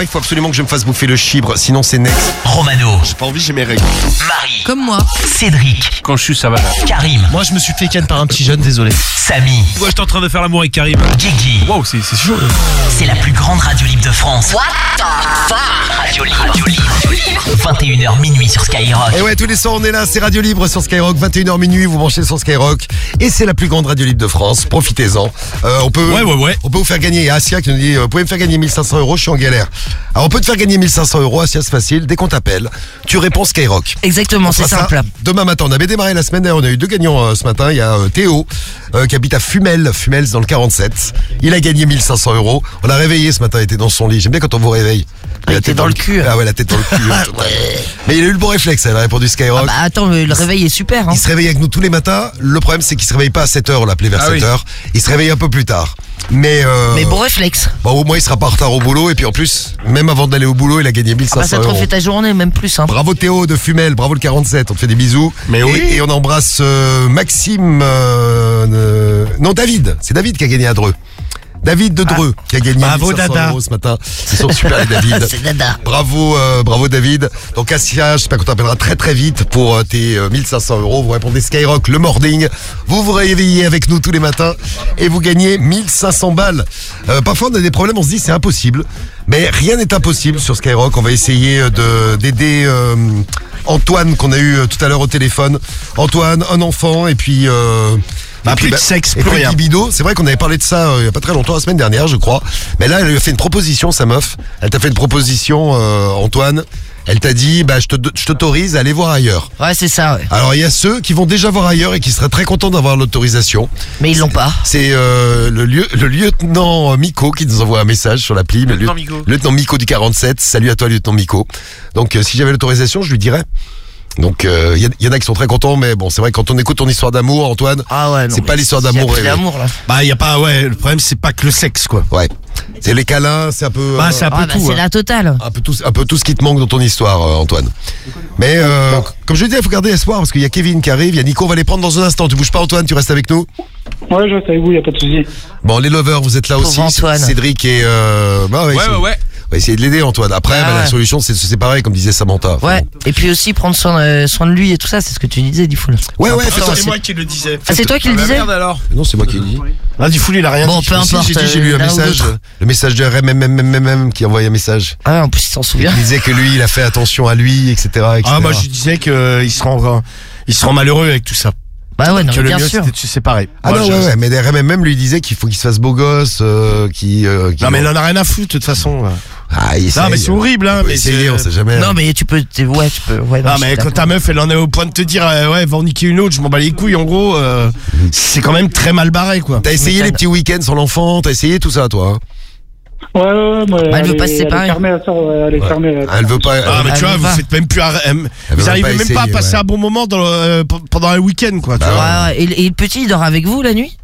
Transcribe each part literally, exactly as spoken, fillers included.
Moi, il faut absolument que je me fasse bouffer le chibre, sinon c'est next. Romano. J'ai pas envie, j'ai mes règles. Marie. Comme moi. Cédric. Quand je suis, ça va. Karim. Moi, je me suis fait ken par un petit jeune, désolé. Samy. Moi, j'étais en train de faire l'amour avec Karim. Guigui. Wow, c'est, c'est chaud. C'est la plus grande radio libre de France. What the fuck? Radio libre. Radio libre. vingt et une heures minuit sur Skyrock. Et ouais, tous les soirs, on est là, c'est Radio Libre sur Skyrock, vingt et une heures minuit, vous branchez sur Skyrock. Et c'est la plus grande radio libre de France, profitez-en. Euh, on peut, Ouais, ouais, ouais. On peut vous faire gagner, il y a Asia qui nous dit, euh, vous pouvez me faire gagner mille cinq cents euros, je suis en galère. Alors on peut te faire gagner mille cinq cents euros, Asia, c'est facile, dès qu'on t'appelle, tu réponds Skyrock. Exactement, On c'est fera ça simple. Demain matin, on avait démarré la semaine, on a eu deux gagnants euh, ce matin. Il y a euh, Théo euh, qui habite à Fumel, Fumels dans le quarante-sept. Il a gagné mille cinq cents euros. On l'a réveillé ce matin, il était dans son lit. J'aime bien quand on vous réveille. Ah, il était dans le cul. Ah ouais, la tête dans le cul. Mais il a eu le bon réflexe, elle a répondu Skyrock. Ah bah attends, le, le réveil est super. Hein. Il se réveille avec nous tous les matins. Le problème, c'est qu'il se réveille pas à sept heures, on l'appelait vers Ah sept oui. heures. Il se réveille un peu plus tard. Mais, euh, Mais bon réflexe. bon, au moins, il sera pas en retard au boulot. Et puis en plus, même avant d'aller au boulot, il a gagné mille Ah bah cinq cents ça te euros. refait ta journée, même plus. Hein. Bravo Théo de Fumel, bravo le quarante-sept, on te fait des bisous. Mais et, oui. et on embrasse euh, Maxime... euh, euh, non, David, c'est David qui a gagné à Dreux. David de Dreux qui a gagné Bravo, mille cinq cents Dada. euros ce matin. Ils sont super les David. C'est dada. Bravo, euh, bravo David. Donc Assia, j'espère qu'on t'appellera très très vite pour euh, tes euh, mille cinq cents euros. Vous répondez Skyrock le morning. Vous vous réveillez avec nous tous les matins et vous gagnez mille cinq cents balles. Euh, parfois on a des problèmes, on se dit c'est impossible. Mais rien n'est impossible sur Skyrock. On va essayer de d'aider euh, Antoine qu'on a eu euh, tout à l'heure au téléphone. Antoine, un enfant et puis... Euh, Bah, et puis, plus de sexe, et plus puis rien. libido. C'est vrai qu'on avait parlé de ça euh, il y a pas très longtemps, la semaine dernière, je crois. Mais là, elle lui a fait une proposition, sa meuf. Elle t'a fait une proposition, euh, Antoine. Elle t'a dit, bah, je te- je t'autorise à aller voir ailleurs. Ouais, c'est ça, ouais. Alors, il y a ceux qui vont déjà voir ailleurs et qui seraient très contents d'avoir l'autorisation. Mais ils l'ont pas. C'est euh, le, lieu, le lieutenant Miko qui nous envoie un message sur l'appli. Le Lieutenant lieu- Miko. Lieutenant Miko du quarante-sept. Salut à toi, lieutenant Miko. Donc, euh, si j'avais l'autorisation, je lui dirais. Donc, il euh, y, y en a qui sont très contents, mais bon, c'est vrai que quand on écoute ton histoire d'amour, Antoine, Ah ouais, non. c'est mais pas l'histoire il y a d'amour plus rêvée. d'amour là. Bah, y a pas, ouais, le problème, c'est pas que le sexe, quoi. Ouais. C'est les câlins, c'est un peu. Bah, euh, c'est un peu Ah bah tout. c'est hein. la totale. un peu tout, un peu tout ce qui te manque dans ton histoire, euh, Antoine. Mais euh, comme je le disais, il faut garder espoir parce qu'il y a Kevin qui arrive, il y a Nico, on va les prendre dans un instant. Tu bouges pas, Antoine, tu restes avec nous. Ouais, je reste avec vous, y a pas de souci. Bon, les lovers, vous êtes là Pauvre aussi. Antoine. Cédric et euh, bah, ouais, Ouais, c'est- ouais, ouais. On va essayer de l'aider, Antoine. Après, Ah bah, la ouais. solution, c'est de se séparer, comme disait Samantha. Enfin, Ouais. Et puis aussi prendre soin, euh, soin de lui et tout ça, c'est ce que tu disais, Difool. Ouais, ouais, C'est fais important ça. C'est aussi. moi qui le disais. Ah, c'est toi qui le Bah disais merde alors. Non, c'est moi qui l'ai dit. Là, du fou, il a rien Bon, dit. peu Si, importe. j'ai dit, j'ai lu un euh, l'un ou message, l'autre. le message de R M M M M M qui a envoyé un message. Ah ouais, en plus il s'en souvient. Il disait que lui, il a fait attention à lui, et cetera, et cetera. Ah, moi, je disais qu'il se rend, il se rend malheureux avec tout ça. Bah ouais, non, Que mais le bien mieux, sûr. c'était de se séparer. Ah Moi, non, je- ouais, ouais, mais R M M M lui disait qu'il faut qu'il se fasse beau gosse, euh, qui, euh, qui- Non, mais il en a rien à foutre, de toute façon. Ah, il Non, essaye. mais c'est horrible, hein. On peut Mais essayer, c'est- on sait jamais. Non mais tu peux, t'es- ouais, tu peux. Ouais, Non, je mais suis quand d'accord. ta meuf, elle en est au point de te dire, euh, ouais, va en niquer une autre, je m'en bats les couilles, en gros, euh, c'est quand même très mal barré, quoi. T'as essayé m'étonnes. les petits week-ends sans l'enfant, t'as essayé tout ça, toi. hein Ouais, ouais, ouais. Moi, Bah, elle veut pas se est- séparer. Elle est fermée à ça, ouais, elle est Ouais. fermée. Ah, elle veut pas. Ah, elle- mais tu elle vois, veut vous pas. faites même plus, à- euh, veut vous pas arrivez même pas à essayer, passer ouais. un bon moment dans le, euh, p- pendant un week-end, quoi. Tu Bah, vois. Ouais, ouais. Et, et le petit, il dort avec vous la nuit?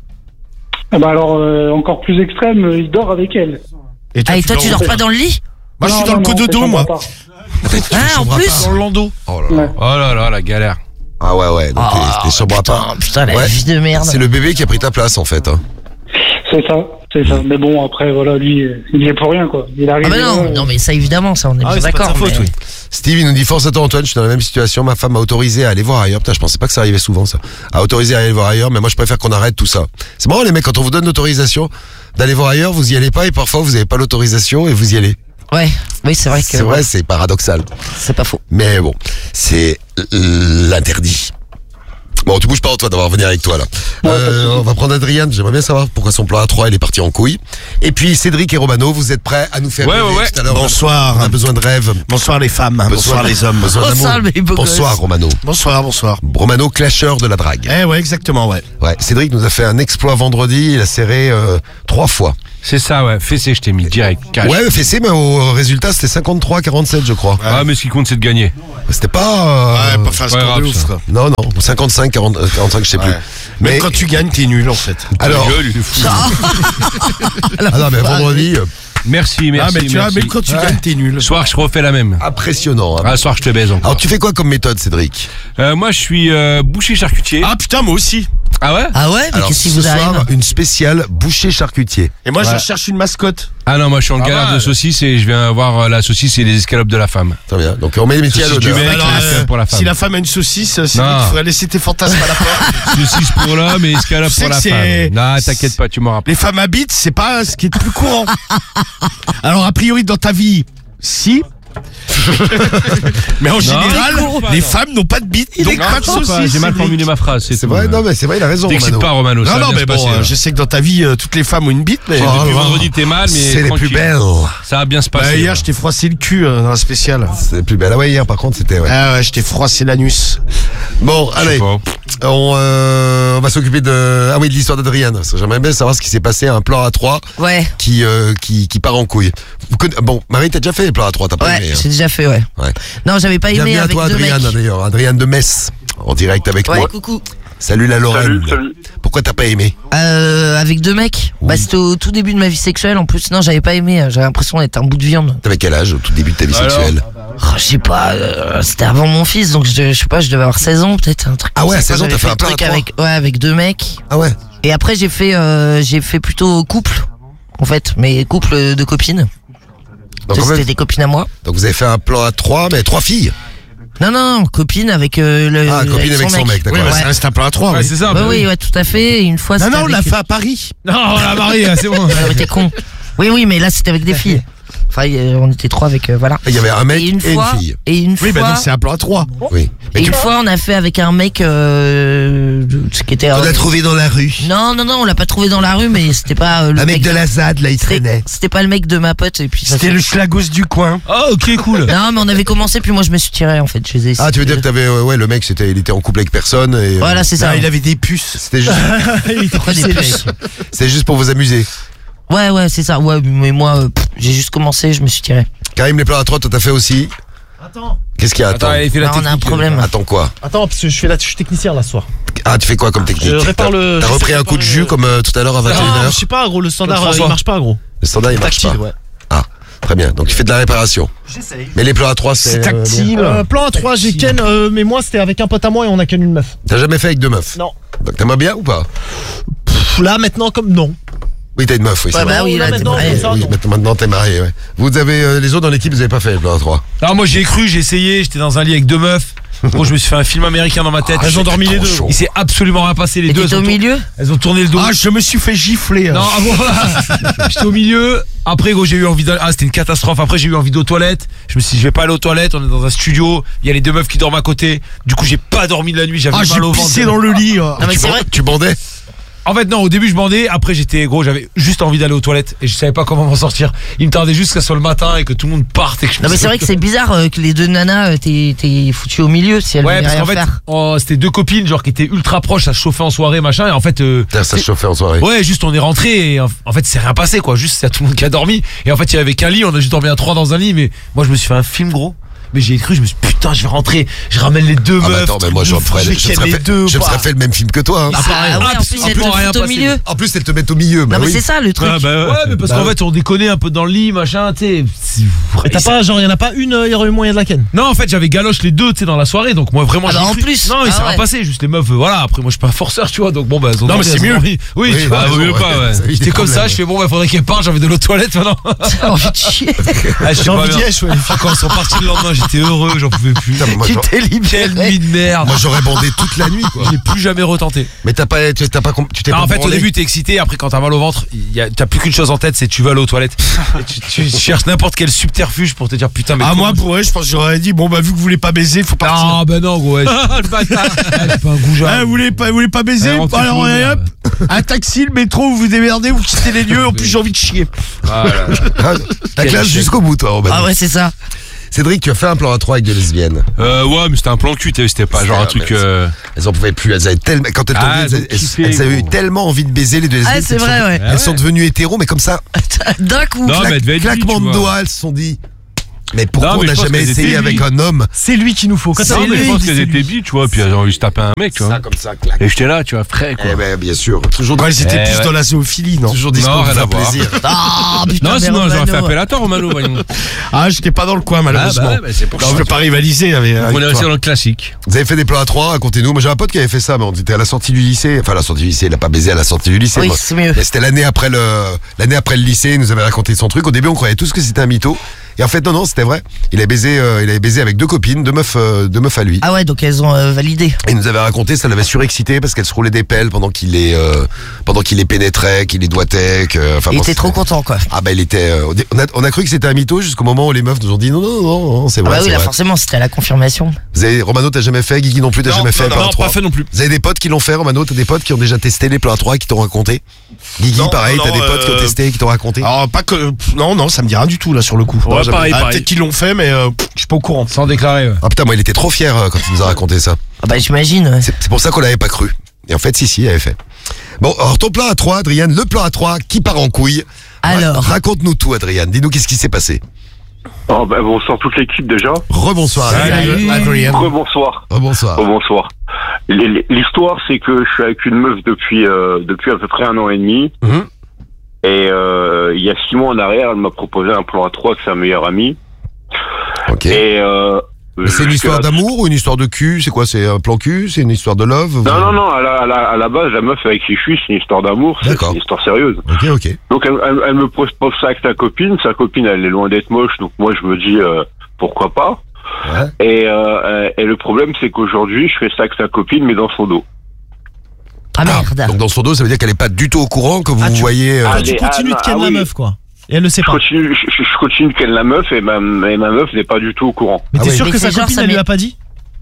Ah bah alors, euh, encore plus extrême, euh, il dort avec elle. Et Ah, et toi, tu dors pas dans le lit? Moi, je suis Non, dans le non, non, cododo, c'est moi. chambre à part. Ah, en chambre à plus? part. Dans le landau. Oh là là. Ouais. Oh là là, la galère. Ah ouais, ouais. Donc Ah, t'es- t'es chambre à putain, part. putain, la Ouais. vie de merde. C'est le bébé qui a pris ta place, en fait. hein. C'est ça, c'est ça. Mais bon, après, voilà, lui, euh, il y est pour rien, quoi. Il arrive. Ah bah non, euh, non mais ça évidemment, ça on est Ah bien oui, c'est pas de d'accord. sa faute, mais- oui. Steve, il nous dit force à toi, Antoine. Je suis dans la même situation. Ma femme m'a autorisé à aller voir ailleurs. Putain, je pensais pas que ça arrivait souvent, ça. À autoriser à aller voir ailleurs, mais moi, je préfère qu'on arrête tout ça. C'est marrant, les mecs, quand on vous donne l'autorisation d'aller voir ailleurs, vous y allez pas et parfois vous avez pas l'autorisation et vous y allez. Ouais, oui c'est vrai que C'est vrai, c'est paradoxal. c'est pas faux. Mais bon, c'est l'interdit. Bon, tu bouges pas, Antoine, on va revenir avec toi, là. Euh, on va prendre Adrien. J'aimerais bien savoir pourquoi son plan A trois, il est parti en couille. Et puis, Cédric et Romano, vous êtes prêts à nous faire Ouais, rêver ouais, ouais. tout à l'heure. Bonsoir. On a besoin de rêves. Bonsoir les femmes, bonsoir les hommes. Besoin d'amour. Bonsoir, mes beaux Bonsoir, gosses. Romano. Bonsoir, bonsoir. Romano, clasheur de la drague. Eh ouais, exactement, ouais. Ouais, Cédric nous a fait un exploit vendredi. Il a serré euh, trois fois. C'est ça, ouais. Fessé, je t'ai mis direct. Cash. Ouais, fessé, mais au résultat, c'était cinquante-trois à quarante-sept, je crois. Ah, mais ce qui compte, c'est de gagner. C'était pas... euh, Ouais, pas faire un pas score de grave, ouf, ça. quoi. Non, non, cinquante-cinq, quarante, euh, quarante-cinq, je sais plus. Ouais. Mais quand tu gagnes, t'es nul, en fait. Alors, Ta gueule, il est fou. ah non, mais vendredi, euh, Merci, merci. Ah, mais tu vois, merci. mais quand tu Ouais. gagnes, t'es nul. Le soir, je refais la même. impressionnant. hein. Ah, le soir, je te baise encore. Alors, tu fais quoi comme méthode, Cédric? Euh, moi, je suis euh, boucher charcutier. Ah putain, moi aussi. Ah ouais? Ah ouais, mais Alors qu'est-ce qui ce vous arrive? soir, une spéciale boucher charcutier. Et moi, Ouais. je cherche une mascotte. Ah non, moi je suis en Pas galère mal. de saucisses et je viens voir euh, la saucisse et les escalopes de la femme. Très bien. Donc on met les métiers à Saucisse du l'honneur. mec. Alors, les escalopes pour la femme. si la femme a une saucisse, c'est Non. vrai qu'il faudrait laisser tes fantasmes à la porte. Saucisse pour l'homme et escalope Tu sais pour la que femme. c'est- Non, t'inquiète pas, tu m'auras pas. Les femmes à bites, c'est pas ce qui est le plus courant. Alors, a priori, dans ta vie, si. Mais en général, non, les non. femmes n'ont pas de bites, donc Non, pas de je sais pas, saucisses. J'ai mal c'est formulé ma phrase. C'est C'est tout. vrai, non mais c'est vrai, il a raison. T'excites Mano. pas, Romano. ça Non, va non, bien mais se bon, passer, euh, là. je sais que dans ta vie, euh, toutes les femmes ont une bite, mais. Depuis Oh, vendredi, t'es mal, mais C'est les plus tranquille. belles. Ça va bien se Bah, passer. hier, là. je t'ai froissé le cul euh, dans la spéciale. C'est les plus belles. Ah ouais, hier par contre c'était. Ouais. Ah ouais, je t'ai froissé l'anus. Bon, Je sais allez, pas. on, euh, on va s'occuper de. Ah oui, de l'histoire d'Adriane. Parce que J'aimerais bien savoir ce qui s'est passé à un plan A trois Ouais, qui euh, qui qui part en couille. Vous conna- Bon, Marie, t'as déjà fait les plans A trois, t'as pas ouais, aimé. hein j'ai déjà fait, ouais. Ouais. Non, j'avais pas aimé Bienvenue à avec toi, deux Adriane, mecs. d'ailleurs. Adriane de Metz, en direct avec Ouais, moi. coucou. Salut la Lorraine. Salut, salut. Pourquoi t'as pas aimé? Euh, avec deux mecs. Oui. Bah, c'était au tout début de ma vie sexuelle. En plus, non, j'avais pas aimé. J'avais l'impression d'être un bout de viande. T'avais quel âge au tout début de ta vie Alors sexuelle? Oh, je sais pas, euh, c'était avant mon fils, donc je, je sais pas, je devais avoir seize ans, peut-être, un truc. Ah comme ouais, à ça, seize ans, quand t'as j'avais fait un plan le truc à trois. avec, ouais, avec deux mecs. Ah ouais. Et après, j'ai fait, euh, j'ai fait plutôt couple, en fait, mais couple de copines. Donc, Ça, en fait- c'était des copines à moi. donc vous avez fait un plan à trois, mais trois filles. Non, non, copine avec euh, le. Ah, copine avec son mec, d'accord. Oui, Ouais, bah, ça reste un plan à trois. Ouais, oui. c'est ça. Ouais, bah oui, ouais, tout à fait. Et une fois, Non, c'était non, on l'a avec- fait à Paris. Non, la Marie, c'est bon. Ah, mais t'es con. Oui, oui, mais là, c'était avec des filles. Enfin, euh, on était trois avec, euh, voilà. Il y avait un mec Et et une une, fois, fille. et une Oui, fois, bah donc c'est un plan à trois. Oui. Mais et tu une fois, on a fait avec un mec, euh, ce qui était. on euh, l'a trouvé dans la rue. Non, non, non, on l'a pas trouvé dans la rue, mais c'était pas euh, le Un mec de la Z A D, là, il C'était traînait. c'était pas le mec de ma pote et puis ça C'était fait- le schlagos du coin. Ah, ok, cool. Non, mais on avait commencé puis moi je me suis tiré en fait, je les ai Ah, tu veux dire que t'avais, euh, ouais, le mec, c'était, il était en couple avec personne et. euh, Voilà, c'est ça. Non, il avait des puces. C'était juste, Pourquoi des puces c'était juste pour vous amuser. Ouais, ouais, c'est ça. Ouais, mais moi euh, pff, j'ai juste commencé, je me suis tiré. Karim, les plans à trois, toi, t'as fait aussi. Attends, Qu'est-ce qu'il y a? Attends. Attends, il fait la Non, on a un technique. problème. Attends quoi? attends, parce que je fais la, je suis technicien là ce soir. Ah, tu fais quoi comme technique? Je répare T'as- le- T'as je repris sais un coup de réparer jus le- comme euh, tout à l'heure à vingt et une Ah, heures. je sais pas, gros, le standard Claude euh, il François. marche pas, gros. Le standard, il marche Tactile, pas. ouais. Ah, très bien. Donc tu fais de la réparation. J'essaye. Mais les plans à trois, c'est. C'est euh, tactile. Euh, plan à trois, j'ai ken, euh, mais moi c'était avec un pote à moi et on a ken une meuf. T'as jamais fait avec deux meufs? Non. Donc t'aimerais bien ou pas? Pff, là maintenant comme non. Oui, t'as une meuf, oui, c'est Ouais, vrai. bah oui, là, là, t'es maintenant, marié. comme ça. Oui, attends. maintenant maintenant, t'es marié, ouais. Vous avez, euh, les autres dans l'équipe, vous avez pas fait les plans à trois. Alors moi j'ai cru, j'ai essayé, j'étais dans un lit avec deux meufs. Gros, je me suis fait un film américain dans ma tête. Ah, Elles ont dormi j'étais les trop deux. chaud. Il s'est absolument rien passé, les Et deux. t'étais elles au ont tour- milieu Elles ont tourné le dos. Ah, je me suis fait gifler. Non, ah, voilà. J'étais au milieu. Après, gros, j'ai eu envie d'aller. Ah, c'était une catastrophe. Après, j'ai eu envie d'aux toilettes. Je me suis dit, je vais pas aller aux toilettes. On est dans un studio. Il y a les deux meufs qui dorment à côté. Du coup, j'ai pas dormi de la nuit. J'avais Ah, j'ai mal au ventre. pissé dans le lit. euh. Non mais tu, c'est ban- vrai. tu bandais? En fait, non, au début, je bandais. Après, j'étais, gros, j'avais juste envie d'aller aux toilettes. Et je savais pas comment m'en sortir. Il me tardait juste qu'à ce soit le matin et que tout le monde parte. Et que je Non mais c'est vrai que c'est bizarre euh, que les deux nanas euh, t'es t'es foutu au milieu si elles Ouais, venaient parce rien qu'en fait, faire. oh, c'était deux copines, genre, qui étaient ultra proches. Ça se chauffait en soirée, machin. Et en fait, euh, Putain, ça se chauffait en soirée. ouais, juste on est rentré et en en fait c'est rien passé quoi, juste c'est tout le monde qui a dormi et en fait il y avait qu'un lit, on a juste dormi à trois dans un lit mais moi je me suis fait un film gros. Mais j'ai cru, je me suis dit, putain, je vais rentrer, je ramène les deux Ah, bah meufs. attends, mais moi, je truc de ferais, fou, je j'ai serais les fait, deux. je me bah. serais fait le même film que toi, hein. Ah, pareil. ouais, en Ah, plus elles te absolument rien foutent au passé. milieu. En plus, elles te mettent au milieu. bah Non mais oui. c'est ça le truc. Ah, bah, ouais, mais parce Bah qu'en ouais. fait on déconnait un peu dans le lit, machin, tu sais. c'est- Et t'as ça- pas, genre, y en a pas une, euh, y aurait eu moyen de la ken. Non, en fait j'avais galoche les deux, tu sais, dans la soirée, donc moi vraiment Ah j'ai bah, en cru- plus. Non, il Ah s'est rien ouais. passé, juste les meufs, euh, voilà, après moi je suis pas un forceur, tu vois, donc bon, bah, elles ont Non, dormi, mais c'est elles ont mieux. dormi. Oui, Oui, tu bah, vois, vaut mieux ouais, pas, ouais. ça évite C'était des comme ça, problèmes. je fais bon, bah faudrait qu'elles partent, j'ai envie de l'eau toilette maintenant. T'as envie de chier. Ah, je sais J'ai pas envie bien. d'y aller, ouais. Ah, quand ils sont partis le lendemain, j'étais heureux, j'en pouvais plus. Putain, mais moi, Tu j'aurais- t'es Quelle libéré. nuit de merde. moi, j'aurais bandé toute la nuit, quoi. Je n'ai plus jamais retenté. Mais t'as pas, tu t'as pas, com- tu t'es Non, pas en fait, au branlé. début, t'es excité. Après, quand t'as mal au ventre, il y a- t'as plus qu'une chose en tête, c'est tu vas aller aux toilettes. Et tu, tu cherches n'importe quel subterfuge pour te dire putain, mais. Ah, comment moi, je- pour eux, je pense que j'aurais dit, bon, bah, vu que vous voulez pas baiser, faut partir. Ah, bah non, gros. Ouais. Le bâtard. Ah, c'est pas un goujat. Ah, vous voulez pas, vous voulez pas baiser? Ouais, rentrez Alors, chez vous, allez, hop, merde. un taxi, le métro, vous vous démerdez, vous quittez les lieux, en plus, j'ai envie de chier. Ah, là, là. Ah, ta Quel classe échec. jusqu'au bout, toi, Robin. Ah ouais c'est ça. Cédric, tu as fait un plan à trois avec des lesbiennes. Euh, ouais, mais c'était un plan cul, t'as vu, c'était pas genre un C'était- truc. euh, Elles en pouvaient plus. Elles avaient tellement, quand elles Ah, tombaient, elles ont elles, elles- kiffé, elles avaient eu gros. tellement envie de baiser les deux lesbiennes. Ah, c'est qu'elles vrai, sont- ouais. Elles sont devenues hétéros, mais comme ça, D'un coup. Non, mais elle devait être vie, claquement tu de vois. doigts, elles se sont dit, Mais pourquoi Non, mais on n'a je pense jamais qu'elles essayé étaient avec bi. un homme? C'est lui qu'il nous faut. Quand Non, c'est mais lui, je pense il dit qu'elles c'est étaient lui. bi, tu vois, puis elles ont envie de se taper un mec, tu vois. Ça, comme ça, clac. Et j'étais là, tu vois, frais, quoi. Eh ben, bien sûr. Toujours, Ouais, ils étaient Eh plus ouais. dans la zoophilie, non? toujours dispo Non, pour rien faire à voir. plaisir. Ah putain, Non, mais sinon, j'aurais Romano. fait appel à toi, Romano, voyons. Ah, j'étais pas dans le coin, malheureusement. Ah, bah, bah, c'est pour Non, ça. je peux pas rivaliser avec, avec On est toi. resté dans le classique. Vous avez fait des plans à trois, racontez-nous. Moi, j'ai un pote qui avait fait ça, mais on était à la sortie du lycée. Enfin, à la sortie du lycée, il a pas baisé à la sortie du lycée. Oui, moi. c'est mieux. Mais c'était l'année après le, l'année après le lycée, il nous avait raconté son truc. Au début, on croyait tous que c'était un mytho. Et en fait, non, non, c'était vrai. Il avait baisé, euh, il avait baisé avec deux copines, deux meufs, euh, deux meufs à lui. Ah ouais, donc elles ont euh, validé. Et il nous avait raconté, ça l'avait surexcité parce qu'elle se roulait des pelles pendant qu'il les, euh, pendant qu'il les pénétrait, qu'il les doigtait, que, enfin, Il bon, était trop c'était- content, quoi. Ah bah il était, euh, on a, on a cru que c'était un mytho jusqu'au moment où les meufs nous ont dit non non non, non c'est Ah vrai. bah oui, c'est là, vrai. forcément, c'était à la confirmation. Vous avez, Romano t'as jamais fait, Guigui non plus t'as jamais fait. plan à trois. fait non plus. Vous avez des potes qui l'ont fait, Romano, t'as des potes qui ont déjà testé les plans à trois et qui t'ont raconté. Guigui Non, pareil, non, t'as des potes qui ont euh, testé et qui t'ont raconté. Alors, pas que. Non, non, ça me dit rien du tout, là, sur le coup. Ouais, Non, jamais. pareil, Ah, pareil. peut-être qu'ils l'ont fait, mais euh, pff, je suis pas au courant. Sans déclarer, ouais. Ah putain moi il était trop fier euh, quand il nous a raconté ça. Ah bah j'imagine. ouais. C'est c'est pour ça qu'on l'avait pas cru. Et en fait si si il avait fait. Bon alors ton plan à trois, Adrien, le plan à trois qui part en couille. Alors. Ra- Raconte-nous tout Adrien, dis-nous qu'est-ce qui s'est passé. Oh, ben, bonsoir toute l'équipe déjà. Rebonsoir Salut. Adrien. Adrien. Rebonsoir. Rebonsoir. Rebonsoir. L- L'histoire, c'est que je suis avec une meuf depuis euh, depuis à peu près un an et demi. Mhm. Et euh, il y a six mois en arrière, elle m'a proposé un plan à trois avec sa meilleure amie. Ok. Et euh, Mais c'est une jusque histoire là- d'amour ou une histoire de cul? C'est quoi? C'est un plan cul? C'est une histoire de love? Non, non, non. À la, à la, à la base, la meuf avec qui je suis, c'est une histoire d'amour. C'est D'accord. une histoire sérieuse. Ok, ok. Donc elle, elle, elle me propose ça avec sa copine. Sa copine, elle est loin d'être moche. Donc moi, je me dis euh, pourquoi pas. Ouais. Et, euh, et le problème, c'est qu'aujourd'hui, je fais ça avec sa copine, mais dans son dos. Ah merde. Donc dans son dos, ça veut dire qu'elle est pas du tout au courant que vous Ah, tu- voyez. euh, Ah, Toi, tu Allez, continues ah, de ken ah la oui. meuf, quoi. Et elle le sait Je pas. continue, je, je- je continue de ken la meuf et ma, et ma meuf n'est pas du tout au courant. Mais Ah t'es oui. sûr Mais que c'est sa genre, copine, ça elle lui met- a pas dit?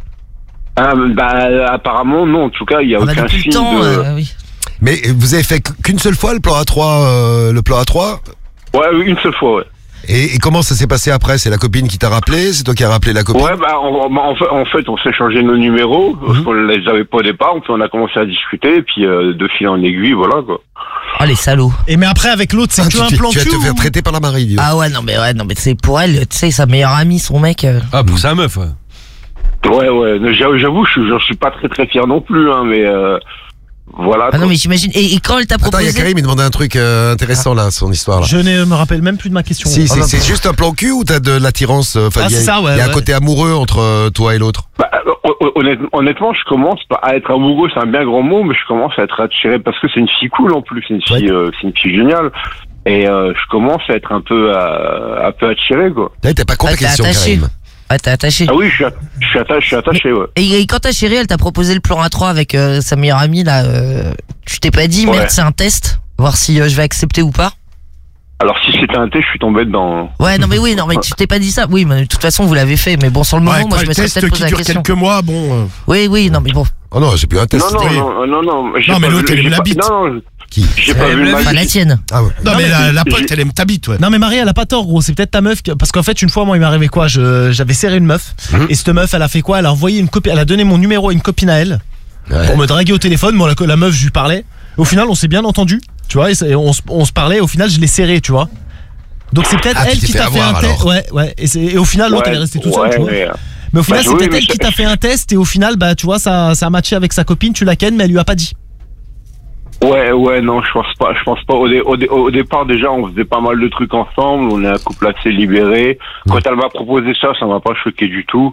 Ah, bah, apparemment, non. En tout cas, il n'y a Ah bah aucun depuis signe le temps, de... euh, oui. Mais vous avez fait qu'une seule fois le plan à trois, euh, le plan à trois. Ouais, une seule fois, ouais. Et, et comment ça s'est passé après? C'est la copine qui t'a rappelé? C'est toi qui as rappelé la copine? Ouais, bah, en, en fait, en fait, on s'est changé nos numéros, parce qu'on les avait pas au départ, puis on a commencé à discuter, et puis euh, de fil en aiguille, voilà, quoi. Oh les salauds. Et mais après, avec l'autre, c'est Ah, que tu, un tu- plan tu vas cul te faire ou- traiter par la Marie, dis donc. Ah ouais, non mais ouais, non mais c'est pour elle, tu sais, sa meilleure amie, son mec. euh, Ah, pour sa meuf, ouais. Ouais, ouais, j'avoue, j'avoue, je suis, j'en suis pas très très fier non plus, hein, mais euh, voilà. Ah non quoi. mais j'imagine. Et, et quand elle t'a Attends, il y proposé. a Karim, il demandait un truc euh, intéressant là, son histoire là. Je ne me rappelle même plus de ma question. Si, Ah, c'est bah, c'est juste un plan cul ou t'as de l'attirance? euh, Enfin, Ah, il y a, c'est ça, ouais, il y a un ouais. côté amoureux entre euh, toi et l'autre. Bah, euh, honnêtement, honnêtement, je commence pas à être amoureux, c'est un bien grand mot, mais je commence à être attiré parce que c'est une fille cool en plus, c'est une fille, euh, c'est une fille géniale. Et euh, je commence à être un peu, euh, un peu attiré, quoi. Là, t'as pas con Ah, la t'es question, attaché. Karim. Ouais, t'es attaché. Ah oui, je suis, att- je suis attaché, je suis attaché, ouais. Et, et quand ta chérie, elle t'a proposé le plan à trois avec euh, sa meilleure amie là, euh, tu t'es pas dit Ouais. merde, c'est un test, voir si euh, je vais accepter ou pas. Alors si c'était un thé, je suis tombé dedans. Ouais, non mais oui, non mais tu t'es pas dit ça. Oui, mais de toute façon vous l'avez fait. Mais bon, sur le moment, Ouais, moi quoi, je le me serais test peut-être qui posé la dure question. quelques mois, bon. euh, Oui, oui, non mais bon. Oh non, c'est plus un test. Non, non, Oui. non, non, non. j'ai Non, mais pas l'autre, vu- elle aime j'ai la pas- bite. Non, non, Qui? j'ai pas Elle vu aime le la Enfin match. la tienne. Ah ouais. Non, mais mais la, la j'ai- pote, elle aime ta bite, ouais. Non mais Marie elle a pas tort gros, c'est peut-être ta meuf qui- parce qu'en fait une fois moi il m'est arrivé quoi, je j'avais serré une meuf Mhm. et cette meuf elle a fait quoi, elle a envoyé une copie, elle a donné mon numéro à une copine à elle Ouais. pour me draguer au téléphone. Moi la, la meuf je lui parlais, au final on s'est bien entendu, tu vois, et, c'est- et on, se- on se parlait, au final je l'ai serré, tu vois. Donc c'est peut-être Ah, tu elle t'es qui fait t'a fait avoir, un test, alors. ouais ouais, et, c'est- et au final l'autre Ouais, elle est restée toute ouais, seule, tu vois. mais, euh, Mais au final bah, c'est oui, peut-être mais elle je- qui t'a fait un test et au final bah tu vois ça ça a matché avec sa copine, tu la ken mais elle lui a pas dit. Ouais, ouais, non, je pense pas. Je pense pas. Au, dé- au, dé- au départ, déjà, on faisait pas mal de trucs ensemble. On est un couple assez libéré. Quand elle m'a proposé ça, ça m'a pas choqué du tout.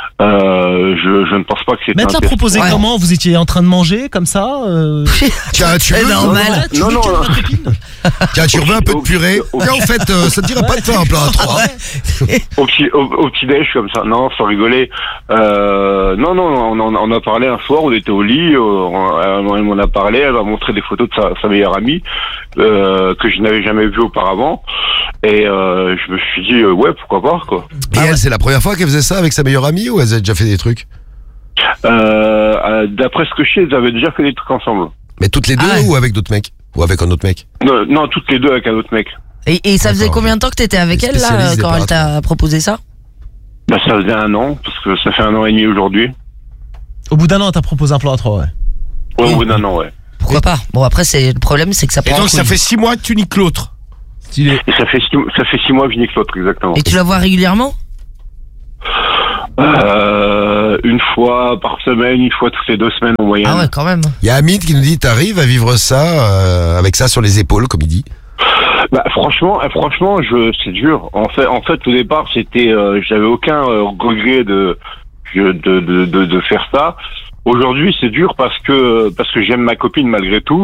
Euh, je, je ne pense pas que c'était. Mais elle un te l'a test. proposé Ouais. comment? Vous étiez en train de manger comme ça euh... Tiens, tu C'est veux, normal. Tu Non, veux non, ken non. ma copine? tiens, tu veux un peu de purée? Au- Tiens, en fait, euh, ça te dirait pas de faire un plan à trois? Au petit, au, au petit déj comme ça. Non, sans rigoler. Euh, non, non, on, en- on a parlé un soir. On était au lit. euh, on, elle m'en a parlé. Elle m'a montré des photos de sa, sa meilleure amie euh, que je n'avais jamais vue auparavant. Et euh, je me suis dit euh, ouais, pourquoi pas quoi. Et elle, c'est la première fois qu'elle faisait ça avec sa meilleure amie ou elle a déjà fait des trucs? Euh, euh, D'après ce que je sais, ils avaient déjà fait des trucs ensemble. Mais toutes les deux Ah ouais. ou avec d'autres mecs? Ou avec un autre mec? Non, non, toutes les deux avec un autre mec. Et, et ça faisait D'accord. combien de temps que t'étais avec Les elle là spécialistes des quand elle plans à t'a proposé ça? Bah, ça faisait un an, parce que ça fait un an et demi aujourd'hui. Au bout d'un an t'as proposé un plan à trois, ouais. Ouais, au bout d'un an, ouais. Pourquoi pas? Bon après c'est le problème c'est que ça Et prend. donc ça fait six mois que tu niques l'autre. Stylé. Et ça fait six, ça fait six mois que je nique l'autre, exactement. Et tu la vois régulièrement? Euh, une fois par semaine, une fois toutes les deux semaines en moyenne. Ah ouais, quand même. Il y a Hamid qui nous dit, t'arrives à vivre ça euh, avec ça sur les épaules, comme il dit. Bah franchement, euh, franchement, je c'est dur. En fait, en fait, au départ, c'était, euh, j'avais aucun euh, regret de de, de de de faire ça. Aujourd'hui, c'est dur parce que parce que j'aime ma copine malgré tout.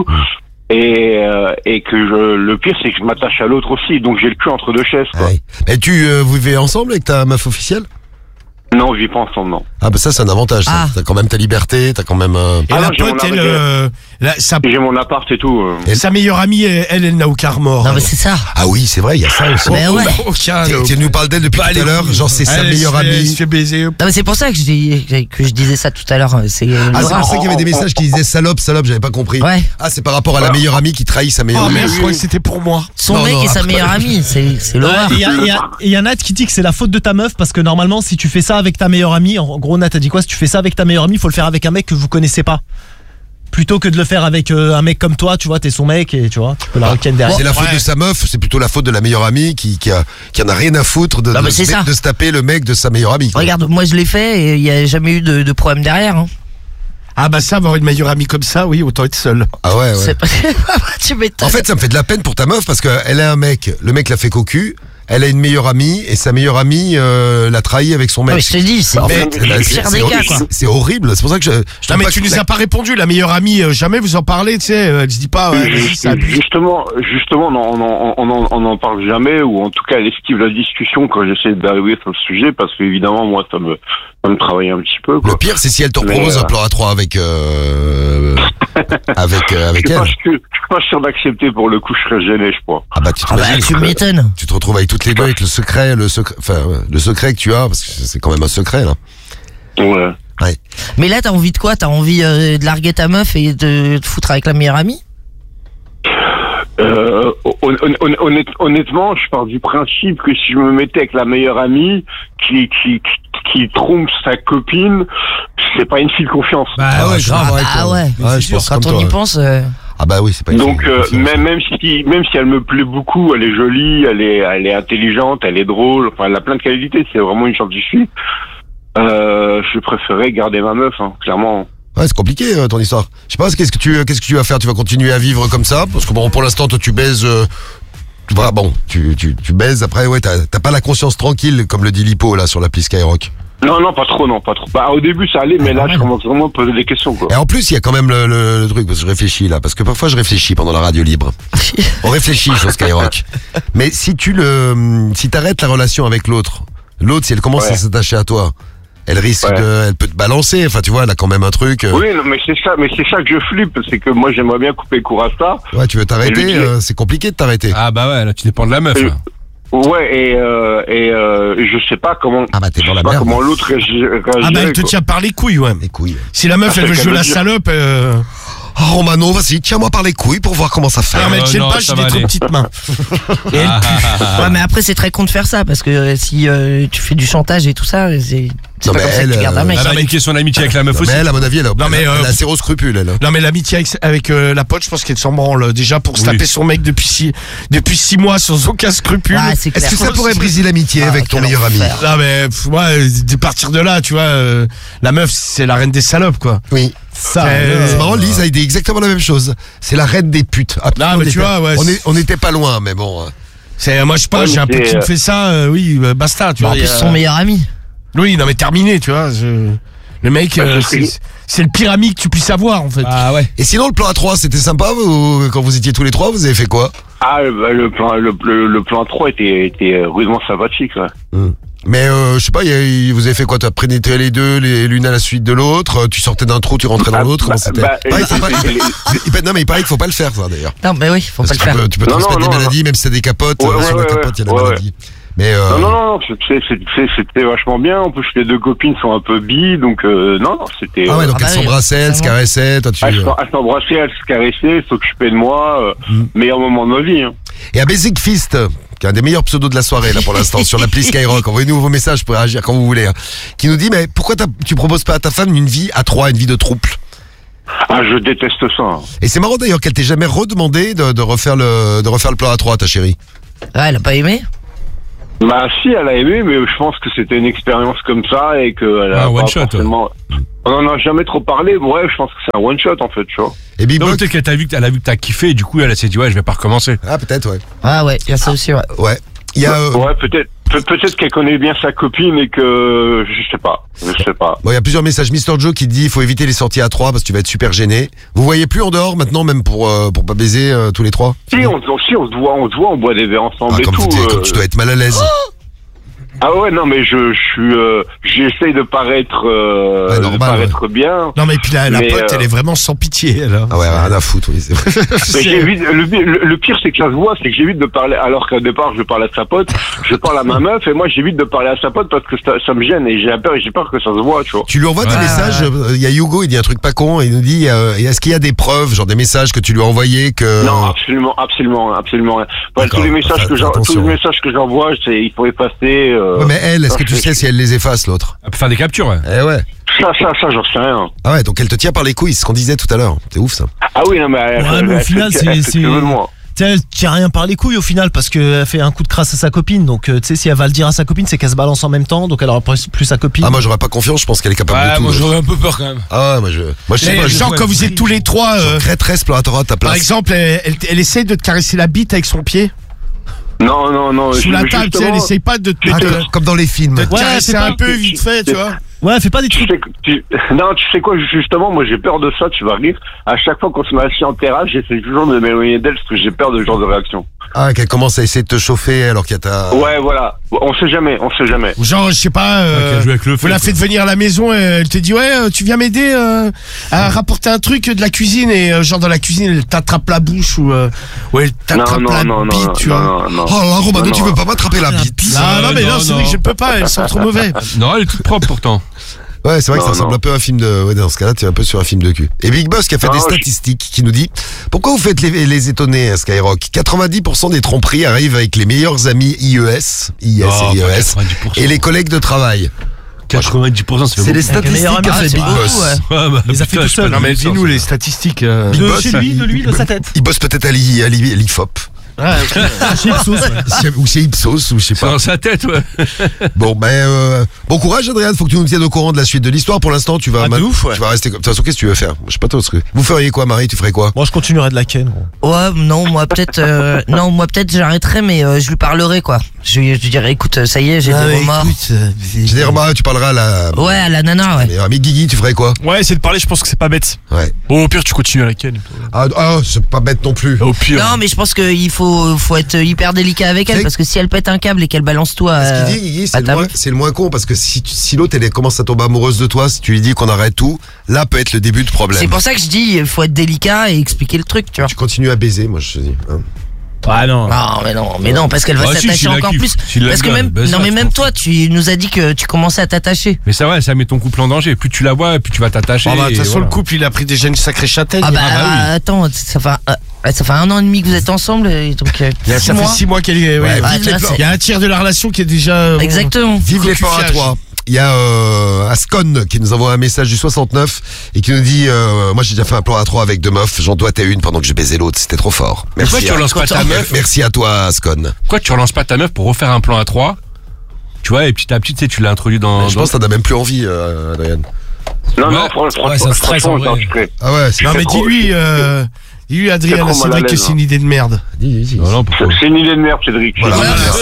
Et, euh, et que je, le pire, c'est que je m'attache à l'autre aussi, donc j'ai le cul entre deux chaises, quoi. Ouais. Et tu euh, vous vivez ensemble avec ta meuf officielle? Non, je vis pas ensemble, non. Ah bah ça c'est un avantage, ça. Ah. T'as quand même ta liberté, t'as quand même... Euh... Et Ah la non, j'ai mon pote, elle, arrêt. euh, la- sa, J'ai mon appart et tout. euh. Et- sa meilleure amie, elle, elle, elle n'a aucun remords. Non, mais alors. c'est ça. Ah oui, c'est vrai, il y a ça aussi. Mais ouais. Aucun. Tu, alors. tu nous parles d'elle depuis Bah, tout à les l'heure, couilles. genre c'est sa Elle, meilleure elle se fait- Elle amie. se fait baiser. Non, mais c'est pour ça que je, dis, que je disais ça tout à l'heure. C'est euh, Ah c'est Laura. pour ça qu'il y avait des messages qui disaient salope, salope, j'avais pas compris. Ouais. Ah c'est par rapport à la meilleure amie qui trahit sa meilleure Oh amie. merde, je croyais que c'était pour moi. Son Non, mec non, et sa après- meilleure amie. C'est c'est Laura. Et il y a, et y a- et y a Nat qui dit que c'est la faute de ta meuf parce que normalement si tu fais ça avec ta meilleure amie, en gros Nat a dit quoi? Si tu fais ça avec ta meilleure amie, faut le faire avec un mec que vous connaissez pas. Plutôt que de le faire avec euh, un mec comme toi, tu vois, t'es son mec et tu vois, tu peux la requête derrière. C'est la faute Ouais. de sa meuf, c'est plutôt la faute de la meilleure amie qui, qui, a, qui en a rien à foutre de, Non, de, mais c'est se, ça. de se taper le mec de sa meilleure amie. quoi. Regarde, moi je l'ai fait et il n'y a jamais eu de, de problème derrière. Hein. Ah bah ça, avoir une meilleure amie comme ça, oui, autant être seul. Ah ouais, ouais. C'est pas... tu m'étonnes. En fait, ça me fait de la peine pour ta meuf parce qu'elle a un mec, le mec l'a fait cocu, elle a une meilleure amie et sa meilleure amie euh, l'a trahi avec son Non, mec. mais je te dis, c'est En c'est fait, le là, pire c'est- des c'est cas, horrible, quoi. c'est- c'est horrible, c'est pour ça que je. je Non trouve mais pas tu que- nous as pas répondu, la meilleure amie, euh, jamais vous en parlez, tu sais, euh, elle se dit pas, ouais, vas-y, ça abuse. Justement, justement, on en, on, en, on en parle jamais, ou en tout cas, elle esquive la discussion quand j'essaie d'arriver sur le sujet, parce qu'évidemment, moi, ça me, ça me travaille un petit peu, quoi. Le pire, c'est si elle te Mais, propose euh, un plan à trois avec euh, avec euh, Je avec suis pas elle. sûr, je suis pas sûr d'accepter pour le coup, je serais gêné, je crois. Ah bah tu Ah bah, t'imagines, tu m'étonnes. tu te retrouves avec toutes les deux avec le secret, le secret, enfin ouais, le secret que tu as parce que c'est quand même un secret là. Ouais. Mais là, t'as envie de quoi? T'as envie euh, de larguer ta meuf et de te foutre avec la meilleure amie? Euh, hon- hon- honnête- honnêtement, je pars du principe que si je me mettais avec la meilleure amie qui, qui, qui, qui trompe sa copine, c'est pas une fille de confiance. Bah Ah, ouais, je- grave. ouais, Ah quoi. ouais. Ouais, je pense Quand comme on toi, y ouais. pense... euh, Ah bah oui, c'est pas une Donc fille de euh, confiance. même même si même si elle me plaît beaucoup, elle est jolie, elle est elle est intelligente, elle est drôle, enfin elle a plein de qualités, c'est vraiment une gentille fille. Euh, je préférais garder ma meuf, hein, clairement. Ouais, c'est compliqué euh, ton histoire. Je sais pas, qu'est-ce que tu qu'est-ce que tu vas faire? Tu vas continuer à vivre comme ça parce que bon, pour l'instant, toi, tu baises. Euh, tu vois, bon, tu, tu, tu baises. Après, ouais, t'as t'as pas la conscience tranquille, comme le dit Lipo là sur l'appli Skyrock. Non non pas trop non pas trop. Bah au début ça allait, mais là je commence vraiment à poser des questions quoi. Et en plus, il y a quand même le, le, le truc parce que je réfléchis là, parce que parfois je réfléchis pendant la radio libre. On réfléchit sur Skyrock. Mais si tu le, si t'arrêtes la relation avec l'autre, l'autre, si elle commence Ouais. à s'attacher à toi, elle risque Ouais. de, elle peut te balancer. Enfin, tu vois, elle a quand même un truc. euh, Oui non, mais c'est ça mais c'est ça que je flippe, c'est que moi j'aimerais bien couper court à ça. Ouais, tu veux Et t'arrêter, lui, euh, c'est compliqué de t'arrêter. Ah bah ouais, là tu dépends de la meuf. Euh, Là. Ouais et euh, et euh, je sais pas comment. Ah bah, t'es dans je la sais pas merde. comment l'autre réagi- réagirait. Ah bah elle te quoi. tient par les couilles, ouais. Les couilles. Si la meuf Ah, elle veut c'est jouer la qu'elle veut dire. salope, euh... Oh, Romano, vas-y, tiens-moi par les couilles pour voir comment ça fait. non mais Euh, elle tienne non, pas, ça j'ai va des trop aller. petites mains. Et elle Ah, pue. ah, ah, Ouais, mais après, c'est très con de faire ça parce que euh, si euh, tu fais du chantage et tout ça, c'est c'est Non, pas mais comme ça que elle, tu gardes un euh, mec. Elle va niquer son amitié avec la meuf Non, aussi. mais elle, à mon avis, elle a, Non, mais, elle a- euh, elle a zéro scrupule, elle. Non mais l'amitié avec, avec euh, la pote, je pense qu'elle s'en branle déjà pour se Oui. taper son mec depuis six, depuis six mois sans aucun scrupule. Ah, c'est clair. Est-ce que ça pourrait briser l'amitié Ah, avec ton quel meilleur ami? enfer. Non mais pff, ouais, de partir de là, tu vois, euh, la meuf c'est la reine des salopes quoi. Oui. Ça, Euh, C'est marrant, Lise a dit exactement la même chose. C'est la reine des putes. Ah, Non, on mais était- tu vois, ouais, on c'est- est- on n'était pas loin, mais bon. euh, C'est moi je sais pas, Ouais, j'ai un mais peu qui c'est, me euh, fait ça, euh, oui, euh, basta, tu Bon, en vois. plus, il y a- son meilleur ami. Oui, non mais terminé, tu vois. je- Le mec, Bah, euh, c'est- c'est c'est le pire ami que tu puisses avoir en fait. Ah ouais. Et sinon, le plan à trois, c'était sympa vous, quand vous étiez tous les trois, vous avez fait quoi? Ah bah, le plan le, le, le plan trois était était rudement sympathique ouais. Mais euh, je sais pas, y a- y- vous avez fait quoi? T'as pénétré les deux, les- l'une à la suite de l'autre, euh, tu sortais d'un trou, tu rentrais dans Ah, l'autre, comment bah, c'était? bah, Pareil, faut pas- et- et- il paraît- Non mais il paraît qu'il faut pas le faire ça d'ailleurs. Non, mais oui, faut Parce pas le que tu faire. peux, tu peux Non, transmettre non, des non, maladies, même si t'as des capotes, Ouais, euh, ouais, sur la ouais, capote, il y a la ouais, maladie. Mais euh, Non, non, non, c'est- c'est- c'est- c'était vachement bien. En plus, les deux copines sont un peu bi, donc euh, non, non, c'était. Ah ouais, euh, donc Ah bah elles oui, s'embrassaient, elles se vraiment. caressaient, toi tu... elles s'en- elles s'embrassaient, elles se caressaient, s'occupaient de moi. euh, Mm. Meilleur moment de ma vie. Hein. Et à Basic Fist, qui est un des meilleurs pseudos de la soirée là pour l'instant, sur l'appli Skyrock, envoyez-nous vos messages pour réagir quand vous voulez, hein, qui nous dit, mais pourquoi t'as- tu proposes pas à ta femme une vie à trois, une vie de trouble? Ah, je déteste ça. hein. Et c'est marrant d'ailleurs qu'elle t'ait jamais redemandé de, de refaire le de refaire le plan à trois, ta chérie. Ah, elle a pas aimé? Bah si, elle a aimé, mais je pense que c'était une expérience comme ça et qu'elle a Ah, one pas shot, forcément... On en a jamais trop parlé, ouais, je pense que c'est un one shot en fait, tu vois. Et Big Non, Boss. peut-être qu'elle t'a vu, qu'elle a vu que t'as kiffé et du coup elle s'est dit ouais je vais pas recommencer. Ah, peut-être, ouais. Ah ouais, il y a ça aussi, ouais. Ouais. Il y a. euh, Ouais, peut-être peut- peut-être qu'elle connaît bien sa copine et que... Je sais pas, je sais pas. Bon, il y a plusieurs messages. Mister Joe qui dit il faut éviter les sorties à trois parce que tu vas être super gêné. Vous voyez plus en dehors maintenant, même pour euh, pour pas baiser euh, tous les trois. Si, on, on- si, on se voit, on se voit, on boit des verres ensemble Ah, et comme, tout. vous- euh. comme tu dois être mal à l'aise. Ah ouais, non, mais je, je suis... Euh, j'essaye de paraître... Euh, Ouais, de normal, paraître bien. Non, mais puis la, la Mais, pote, euh, elle est vraiment sans pitié, elle. hein. Ah ouais, rien à foutre, oui, c'est vrai. Mais j'évite, le, le, le pire, c'est que ça se voit, c'est que j'évite de parler, alors qu'au départ, je parle à sa pote, je parle à ma meuf, et moi, j'évite de parler à sa pote parce que ça, ça me gêne, et j'ai peur, et j'ai peur que ça se voit, tu vois. Tu lui envoies des Ouais. messages. euh, Il y a Hugo, il dit un truc pas con. Il nous dit euh, est-ce qu'il y a des preuves, genre des messages que tu lui as envoyés que. Non, absolument, absolument, absolument. rien. Voilà, D'accord, tous les messages fais- que fais j'en, tous attention. les messages que j'envoie, c'est, il faut effacer, euh, Ouais, mais elle, est-ce que tu je- sais si elle les efface, l'autre? Elle peut faire des captures ouais. Eh ouais. ça, ça, ça, j'en sais rien. Ah ouais, donc elle te tient par les couilles, c'est ce qu'on disait tout à l'heure. C'est ouf ça. Ah oui, non, mais, elle- Ouais, elle- mais au elle final, fait- c'est- elle fait ce c'est- qu'elle veut de moi. Tu sais, elle tient rien par les couilles au final parce qu'elle fait un coup de crasse à sa copine. Donc, euh, tu sais, si elle va le dire à sa copine, c'est qu'elle se balance en même temps. Donc, elle aura plus plus sa copine. Ah, moi j'aurais pas confiance, je pense qu'elle est capable de Ouais, tout. moi là. j'aurais un peu peur quand même. Ah ouais, moi je. Moi je sais Mais pas, je- genre, quand vous êtes tous les trois, euh, Crête explorateur à ta place. par exemple, elle, elle, elle essaye de te caresser la bite avec son pied. Non, non, non. Sous je- la table, tu sais, elle justement, essaye pas de te, Ah, de- comme, comme dans les films. de te Ouais, caresser c'est un pas- peu vite fait, tu vois. Ouais, fais pas des Tu trucs. sais, que- tu- non, tu sais quoi, justement, moi j'ai peur de ça, tu vas rire. À chaque fois qu'on se met assis en terrasse, j'essaie toujours de m'éloigner d'elle parce que j'ai peur de ce genre de réaction. Ah, qu'elle commence à essayer de te chauffer alors qu'il y a ta. Ouais, voilà. On sait jamais, on sait jamais. Ou genre, je sais pas, euh, qu'elle joue avec le vous feu, la quoi. faites venir à la maison et elle te dit ouais, euh, tu viens m'aider euh, à rapporter un truc de la cuisine et euh, genre dans la cuisine elle t'attrape la bouche ou euh, ouais elle Non, t'attrape non, la non, non, bite, non, tu vois. non, non. Oh là, Romano, Non, tu non. veux pas m'attraper la bite? Ah non mais non, non, c'est non. vrai que je peux pas, elles sont trop mauvais. Non elle est toute propre pourtant. Ouais, c'est vrai que ça Non, ressemble non. un peu à un film de. Ouais, dans ce cas-là, tu es un peu sur un film de cul. Et Big Boss qui a fait Non, des je- statistiques qui nous dit pourquoi vous faites les, les étonnés à Skyrock? quatre-vingt-dix pour cent des tromperies arrivent avec les meilleurs amis I E S, I S Oh, et I E pas S, quatre-vingt-dix pour cent. et les collègues de travail. quatre-vingt-dix pour cent ça fait C'est les beaucoup. Avec les meilleurs statistiques qu'a amis, fait c'est Big beaucoup, Boss. ouais. Ouais, bah, Les a fait putain, tout je seul. peux Non mais pas dire dis-nous ça. les statistiques. euh. Big De Boss, chez lui, de lui, de sa tête. Il bosse peut-être à l'I- à l'I- à l'I F O P. Chez Ipsos, ouais. Ou chez Ipsos, ou je sais C'est pas. dans sa tête ouais. Bon, ben, euh, bon courage, Adrien. Faut que tu nous tiennes au courant de la suite de l'histoire. Pour l'instant, tu vas, Ah, de ma- ouf, ouais. tu vas rester comme. De toute façon, qu'est-ce que tu veux faire? Je sais pas toi. ce que- Vous feriez quoi, Marie? Tu ferais quoi? Moi, je continuerai de la ken. gros. Ouais, non, moi peut-être, euh, non, moi peut-être j'arrêterai, mais euh, je lui parlerai quoi. Je, lui- je lui dirai, écoute, ça y est, j'ai Ah, des mais remords. écoute, euh, Je veux dire, bah, tu parleras à la. Ouais, à la nana, ouais. Mais, mais Guigui, tu ferais quoi? Ouais, essayer de parler, je pense que c'est pas bête. Ouais. Bon, au pire, tu continues à la ken. Ah, ah, c'est pas bête non plus. Au pire. Non, mais je pense qu'il faut, faut être hyper délicat avec elle C'est- parce que si elle pète un câble et qu'elle balance tout à. Ce qu'il dit, Guigui, c'est à le, ta moins- meuf. c'est le moins con parce que si, tu- si l'autre elle commence à tomber amoureuse de toi, si tu lui dis qu'on arrête tout, là peut être le début du problème. C'est pour ça que je dis, il faut être délicat et expliquer le truc, tu vois. Tu continues à baiser, moi je te dis. hein. Ah non. Non, mais non, mais non, parce qu'elle va Ah, si, s'attacher s'il la encore kiffe, plus. s'il la Parce que gagne, même, ben non, ça, mais je même pense. toi, tu nous as dit que tu commençais à t'attacher. Mais ça ouais ça met ton couple en danger. Plus tu la vois plus tu vas t'attacher. Ah bah, de toute et façon, voilà. le couple, il a pris déjà une sacrée châtaigne. Ah bah, Ah bah oui. attends, ça fait, euh, ça fait un an et demi que vous êtes ensemble, et donc euh, Il y a- six ça fait mois. six mois qu'elle est. ouais. Ouais, Ah, vive tu les vois, plans. c'est- Il y a un tiers de la relation qui est déjà. euh, Exactement. Vive les plans à Cocufiage. toi. Il y a euh, Ascon qui nous envoie un message du soixante-neuf et qui nous dit euh, moi j'ai déjà fait un plan à trois avec deux meufs, j'en dois une pendant que je baisais l'autre, c'était trop fort. Pourquoi Merci. tu à, relances pas ta meuf? merci à toi Ascon. Pourquoi tu relances pas ta meuf pour refaire un plan à trois? Tu vois et petit à petit tu sais tu l'as introduit dans. Je dans- pense que t'en as même plus envie, euh, Adrien. Non, Ouais. non, franchement, Ouais, ça stresse, en franchement, vrai. j'en ferai. Ah ouais, c'est Non mais trop- dis-lui, euh, dis-lui Adrien, c'est trop c'est mal à vrai que l'aise, c'est une hein. idée de merde. Dis, dis. Non, non, pourquoi? C'est une idée de merde, Cédric. Voilà.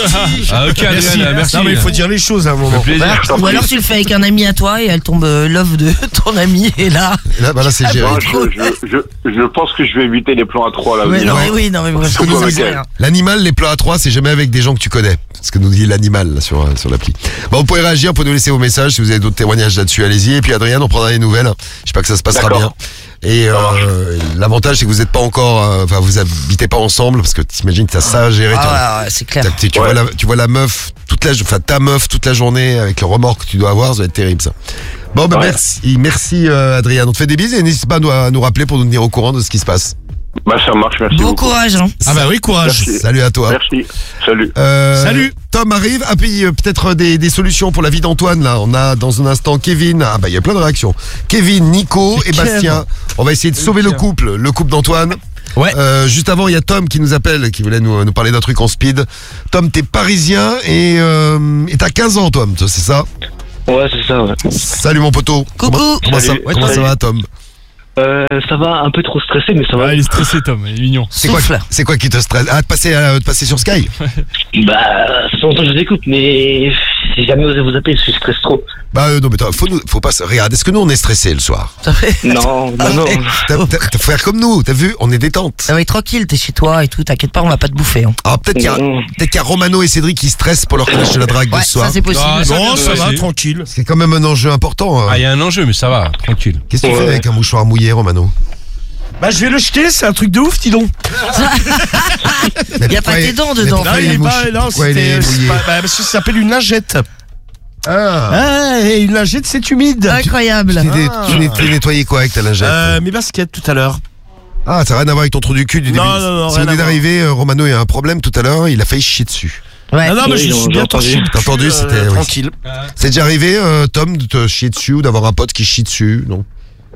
Ah ok Merci. Adrien merci. Non mais il faut dire les choses à un Ça moment. fait plaisir. Ou alors tu le fais avec un ami à toi et elle tombe euh, love de ton ami et là. Et là, bah là c'est Ah, géré. Moi, je, je, je, je pense que je vais éviter les plans à trois là. Ouais, non, ouais. mais oui, non, mais moi, je Surtout te dis avec ça, elle. rien. L'animal, les plats à trois, c'est jamais avec des gens que tu connais. C'est ce que nous dit l'animal là, sur, euh, sur l'appli. Bon, vous pouvez réagir, vous pouvez nous laisser vos messages si vous avez d'autres témoignages là-dessus, allez-y. Et puis Adrien, on prendra les nouvelles. Je sais pas que ça se passera bien. D'accord. Et euh, l'avantage, c'est que vous n'êtes pas encore, euh, enfin, vous habitez pas ensemble parce que t'imagines, t'as ça à gérer. toi. Ah, ouais, ouais, c'est clair. T'as- tu, tu vois la, tu vois la meuf toute la, enfin ta meuf toute la journée avec le remords que tu dois avoir, ça va être terrible ça. Bon, bah Ouais. merci, merci euh, Adrien. On te fait des bises et n'hésite pas à nous, à nous rappeler pour nous tenir au courant de ce qui se passe. Bah, ça marche, merci Bon beaucoup. courage, hein. Ah bah oui, courage. Merci. Salut à toi. Merci. Salut. Euh, Salut. Tom arrive. Ah puis euh, peut-être des, des solutions pour la vie d'Antoine là. On a dans un instant Kevin. Ah bah il y a plein de réactions. Kevin, Nico et Kev. Bastien. On va essayer de sauver le couple, le couple d'Antoine. Ouais. Euh, juste avant, il y a Tom qui nous appelle, qui voulait nous, nous parler d'un truc en speed. Tom, t'es parisien et euh, et t'as quinze ans, Tom, c'est ça? Ouais, c'est ça, ouais. Salut mon poteau. Coucou. Comment, comment ça, Salut. comment ça va, Tom? Euh, ça va, un peu trop stressé, mais ça va. Ouais, il est stressé, Tom, il est mignon. C'est quoi, Souffle. c'est quoi qui te stresse? Ah, de passer, euh, de passer sur Sky? Bah, ça fait longtemps que je vous écoute, mais j'ai jamais osé vous appeler, je stresse trop. Bah euh, non, mais attends, faut, nous, faut pas se... Regarde, est-ce que nous on est stressé le soir? Ça fait. Non, non, non. Eh, t'as- t'as- t'as- Faut faire comme nous, t'as vu? On est détente. Ça va être tranquille, t'es chez toi et tout, t'inquiète pas, on va pas te bouffer. Hein. Alors peut-être qu'il y a, Non. peut-être qu'il y a Romano et Cédric qui stressent pour leur clash de la drague Ouais, de ce soir. ça c'est possible. Ah, Non, vient ça de- va, vas-y. tranquille. C'est quand même un enjeu important. hein. Ah, il y a un enjeu, mais ça va, tranquille. Qu'est-ce que tu Ouais. fais avec un mouchoir mouillé, Romano? Bah, je vais le jeter, c'est un truc de ouf, dis donc. Mais Y a pourquoi pas tes il- dents mais dedans. pourquoi Non, il il est est mouche- pas, non, pourquoi il c'était, est c'est mouillé pas- bah, parce que ça s'appelle une lingette. Ah. Ah, et une lingette, c'est humide. Incroyable. Tu n'es- tu n'es- tu nettoyais quoi avec ta lingette? Euh, mes baskets tout à l'heure. Ah, ça n'a rien à voir avec ton trou du cul du début. Non, non, non, Si rien vous à venez voir. d'arriver, euh, Romano, il y a un problème tout à l'heure, il a failli chier dessus. Ouais. Non, non, mais Oui, je j'ai suis bien entendu. torché. T'as entendu, c'était- oui. tranquille. C'est déjà arrivé, euh, Tom, de te chier dessus ou d'avoir un pote qui chie dessus? Non.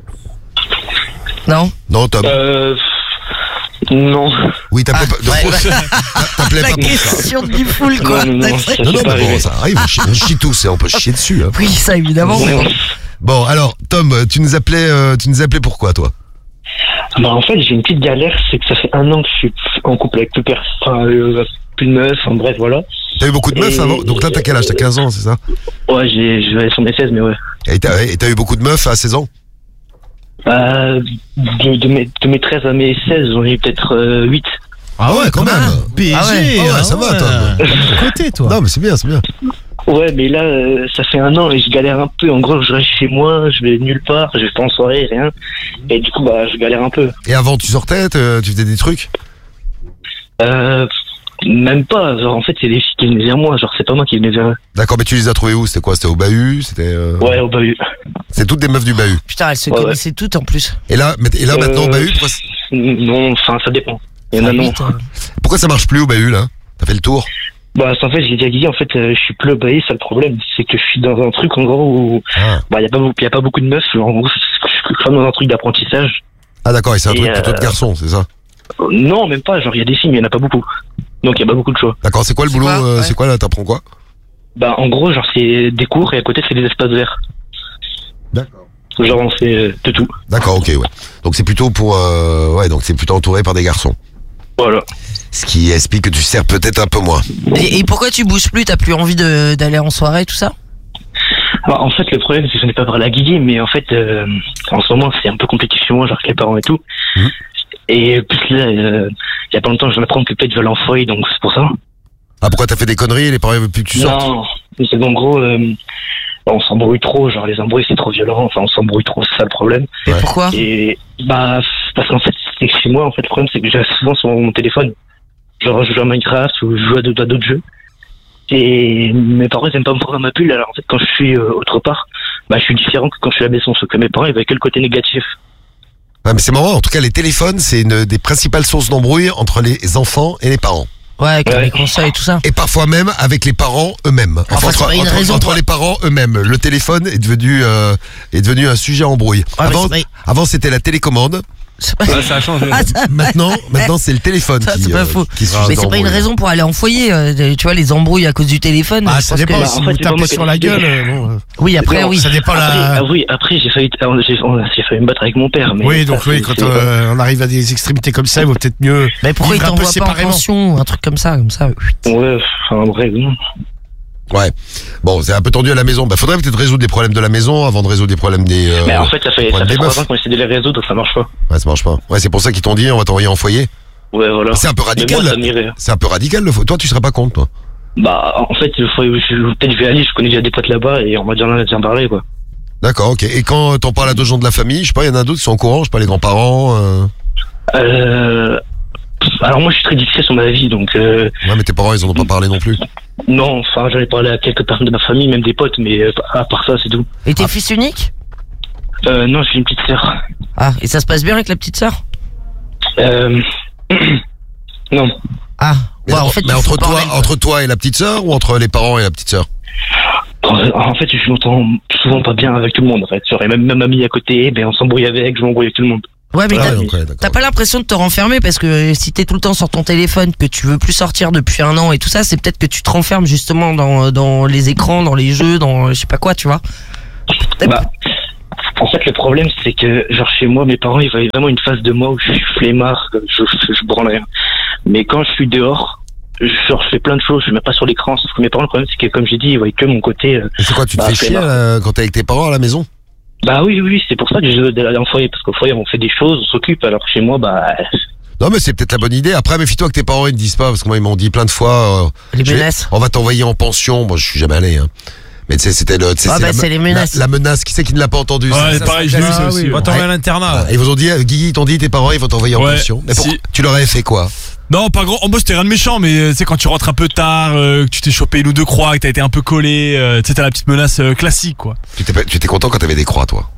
Non. Non, Tom. Euh. Non. Oui, t'appelais Ah, pas. non, ouais, ouais. t'appelais La pas pour ça. question du full quoi. Non, non, non, T'as- ça Non, non, c'est pas mais bon, arrivé. ça arrive, on chie, on chie tous, et on peut chier dessus. Hein. Oui, ça évidemment. mais bon. Bon, alors, Tom, tu nous appelais, euh, tu nous appelais pourquoi, toi? Bah, en fait, j'ai une petite galère, c'est que ça fait un an que je suis en couple avec plus personne, enfin, euh, plus de meuf, enfin, bref, voilà. T'as eu beaucoup de meufs Et- avant? Donc là, t'as quel âge? T'as quinze ans, c'est ça? Ouais, j'ai, je vais aller sur mes seize, mais ouais. Et t'as, et t'as eu beaucoup de meufs à seize ans? Euh, de, de, mes, de mes treize à mes seize, j'en ai eu peut-être euh, huit. Ah ouais, quand même. P S G. Ah ouais, ah ouais, ça va, Tom. De côté, toi. Non, mais c'est bien, c'est bien. Ouais, mais là, euh, ça fait un an et je galère un peu. En gros, je reste chez moi, je vais nulle part, je vais pas en soirée, rien. Et du coup, bah, je galère un peu. Et avant, tu sortais, te- tu faisais des trucs? Euh, même pas. Genre, en fait, c'est les filles qui venaient vers moi. Genre, c'est pas moi qui venais vers eux. D'accord, mais tu les as trouvées où? C'était quoi? C'était au bahut? C'était, euh... Ouais, au bahut. C'est toutes des meufs du bahut. Putain, elles se Ouais, connaissaient toutes en plus. Et là, mais- et là Euh, maintenant, au bahut, pourquoi, c- Non, enfin, ça dépend. Il y en a Ah, non. putain. pourquoi ça marche plus au bahut, là? T'as fait le tour? Bah, en fait, j'ai déjà dit, en fait, euh, je suis plus au bahut, c'est le problème. C'est que je suis dans un truc, en gros, où, Ah. bah, il y a pas beaucoup, y a pas beaucoup de meufs. En gros, je suis comme dans un truc d'apprentissage. Ah, d'accord, et c'est un Et, truc plutôt de euh, garçon, c'est ça? Euh, Non, même pas. Genre, il y a des filles, mais il y en a pas beaucoup. Donc, il y a pas beaucoup de choix. D'accord, c'est quoi le C'est boulot? quoi euh, Ouais. C'est quoi, là? T'apprends quoi? Bah, en gros, genre, c'est des cours et à côté, c'est des espaces verts. D'accord. Genre, on fait euh, de tout. D'accord, ok, ouais. Donc c'est plutôt pour, euh, ouais, donc c'est plutôt entouré par des garçons. Voilà. Ce qui explique que tu sers peut-être un peu moins. Et, et pourquoi tu bouges plus? T'as plus envie de- d'aller en soirée, tout ça? Bah, en fait, le problème, c'est que je n'ai pas vraiment la guider, mais en fait, euh, en ce moment, c'est un peu compliqué chez moi, genre avec les parents et tout. Mhm. Et plus là, euh, il y a pas longtemps, je viens d'apprendre que peut-être je vais aller en foyer, donc c'est pour ça. Ah, pourquoi t'as fait des conneries et les parents veulent plus que tu sortes? Non, mais c'est en gros, euh, on s'embrouille trop, genre les embrouilles, c'est trop violent, enfin, on s'embrouille trop, c'est ça le problème. Et Ouais. pourquoi? Et bah, parce qu'en fait, c'est que chez moi, en fait, le problème, c'est que j'ai souvent sur mon téléphone. Genre, je joue à Minecraft ou je joue à d'autres à d'autres jeux. Et mes parents, ils aiment pas me prendre à ma bulle. Alors, en fait, quand je suis euh, autre part, bah, je suis différent que quand je suis à la maison. Sauf que mes parents, ils voient que le côté négatif. Ouais, mais c'est marrant. En tout cas, les téléphones, c'est une des principales sources d'embrouille entre les enfants et les parents. Ouais, avec Ouais. les conseils et tout ça. Et parfois même avec les parents eux-mêmes. Enfin, c'est entre, pas une entre- raison entre pour- les parents eux-mêmes. Le téléphone est devenu, euh, est devenu un sujet à embrouille. Ouais, mais avant, c'est pas- avant c'était la télécommande. C'est pas- Ouais, ça a changé. Ah, ça- Maintenant, maintenant c'est le téléphone Ça, qui, c'est pas euh, faux. qui est sujet Mais c'est pas une d'embrouille. raison pour aller en foyer. euh, Tu vois, les embrouilles à cause du téléphone. Ah, je ça pense dépend. que- Bah, Si en vous fait, c'est pas tapez moi sur qui la ai décidé. gueule, euh, bon. euh, Oui, après, Non, oui. Ça dépend Après, la. ah oui, après, j'ai failli, ah, j'ai, on- j'ai failli me battre avec mon père. Mais Oui, ça, donc oui, c'est- quand c'est- euh, on arrive à des extrémités comme ça, il vaut peut-être mieux. Mais pourquoi ils vivre un peu t'envoient pas en séparément. pension ou un truc comme ça, comme ça? Ouais, enfin, bref, non. Ouais. Bon, c'est un peu tendu à la maison. Bah, faudrait peut-être résoudre des problèmes de la maison avant de résoudre des problèmes des. Euh, Mais en fait, ça fait, ça problème fait des trois meufs. ans qu'on essaie de les résoudre, donc ça marche pas. Ouais, ça marche pas. Ouais, c'est pour ça qu'ils t'ont dit on va t'envoyer en foyer. Ouais, voilà. C'est un peu Mais radical. moi, ça m'irait. C'est un peu radical le foyer. Toi, tu serais pas contre, toi. Bah, en fait, le foyer où je, peut-être je vais aller, je connais déjà des potes là-bas et on va dire là, viens parler, quoi. D'accord, ok. Et quand t'en parles à deux gens de la famille, je sais pas, il y en a d'autres qui sont au courant, je sais pas, les grands-parents. Euh... Euh, alors moi, je suis très discret sur ma vie, donc, euh, Ouais, mais tes parents, ils en ont pas parlé non plus. non, enfin, j'en ai parlé à quelques personnes de ma famille, même des potes, mais euh, à part ça, c'est tout. Et t'es fils unique? Euh, non, j'ai une petite sœur. Ah, et ça se passe bien avec la petite sœur? Euh, non. Ah, Mais, ouais, en en- fait, mais ils entre font toi, pareil, quoi. entre toi et la petite sœur ou entre les parents et la petite sœur? En fait, je m'entends souvent pas bien avec tout le monde, en fait. J'aurais même ma mamie à côté, ben on s'embrouille avec, je m'embrouille avec tout le monde. Ouais, mais Ah t'as, ouais, donc, ouais, d'accord. t'as pas l'impression de te renfermer parce que si t'es tout le temps sur ton téléphone, que tu veux plus sortir depuis un an et tout ça, c'est peut-être que tu te renfermes justement dans, dans les écrans, dans les jeux, dans je sais pas quoi, tu vois. Bah, en fait, le problème, c'est que, genre, chez moi, mes parents, ils voyaient vraiment une phase de moi où je suis flemmard, je, je, je branle rien. Mais quand je suis dehors, genre, je fais plein de choses, je suis même pas sur l'écran, sauf que mes parents, le problème, c'est que, comme j'ai dit, ils voyaient que mon côté. Euh, Et c'est quoi, tu te bah, fais chier flemmard. là, quand t'es avec tes parents à la maison? Bah oui, oui, oui, c'est pour ça que je veux aller en foyer, parce qu'au foyer, on fait des choses, on s'occupe, alors que chez moi, bah. Non, mais c'est peut-être la bonne idée. Après, méfie-toi que tes parents ils ne disent pas, parce que moi ils m'ont dit plein de fois. Euh, Les je vais- menaces. On va t'envoyer en pension. Moi, je suis jamais allé. Hein. Mais tu sais, c'était le. tu sais, Ah, bah, la, c'est les menaces. La, la menace. Qui c'est qui ne l'a pas entendu? Ouais, ça, ça, pareil, ça, j'ai vu ça, ça aussi. On va t'envoyer à l'internat. Ah, ils vous ont dit, euh, Guigui, ils t'ont dit, tes parents, ils vont t'envoyer en Ouais, pension. Mais pourquoi si. tu leur avais fait quoi? Non, pas grand. En moi, c'était rien de méchant, mais euh, tu sais, quand tu rentres un peu tard, euh, que tu t'es chopé une ou deux croix, que t'as été un peu collé, euh, tu sais, t'as la petite menace euh, classique, quoi. Tu étais, tu étais content quand t'avais des croix, toi?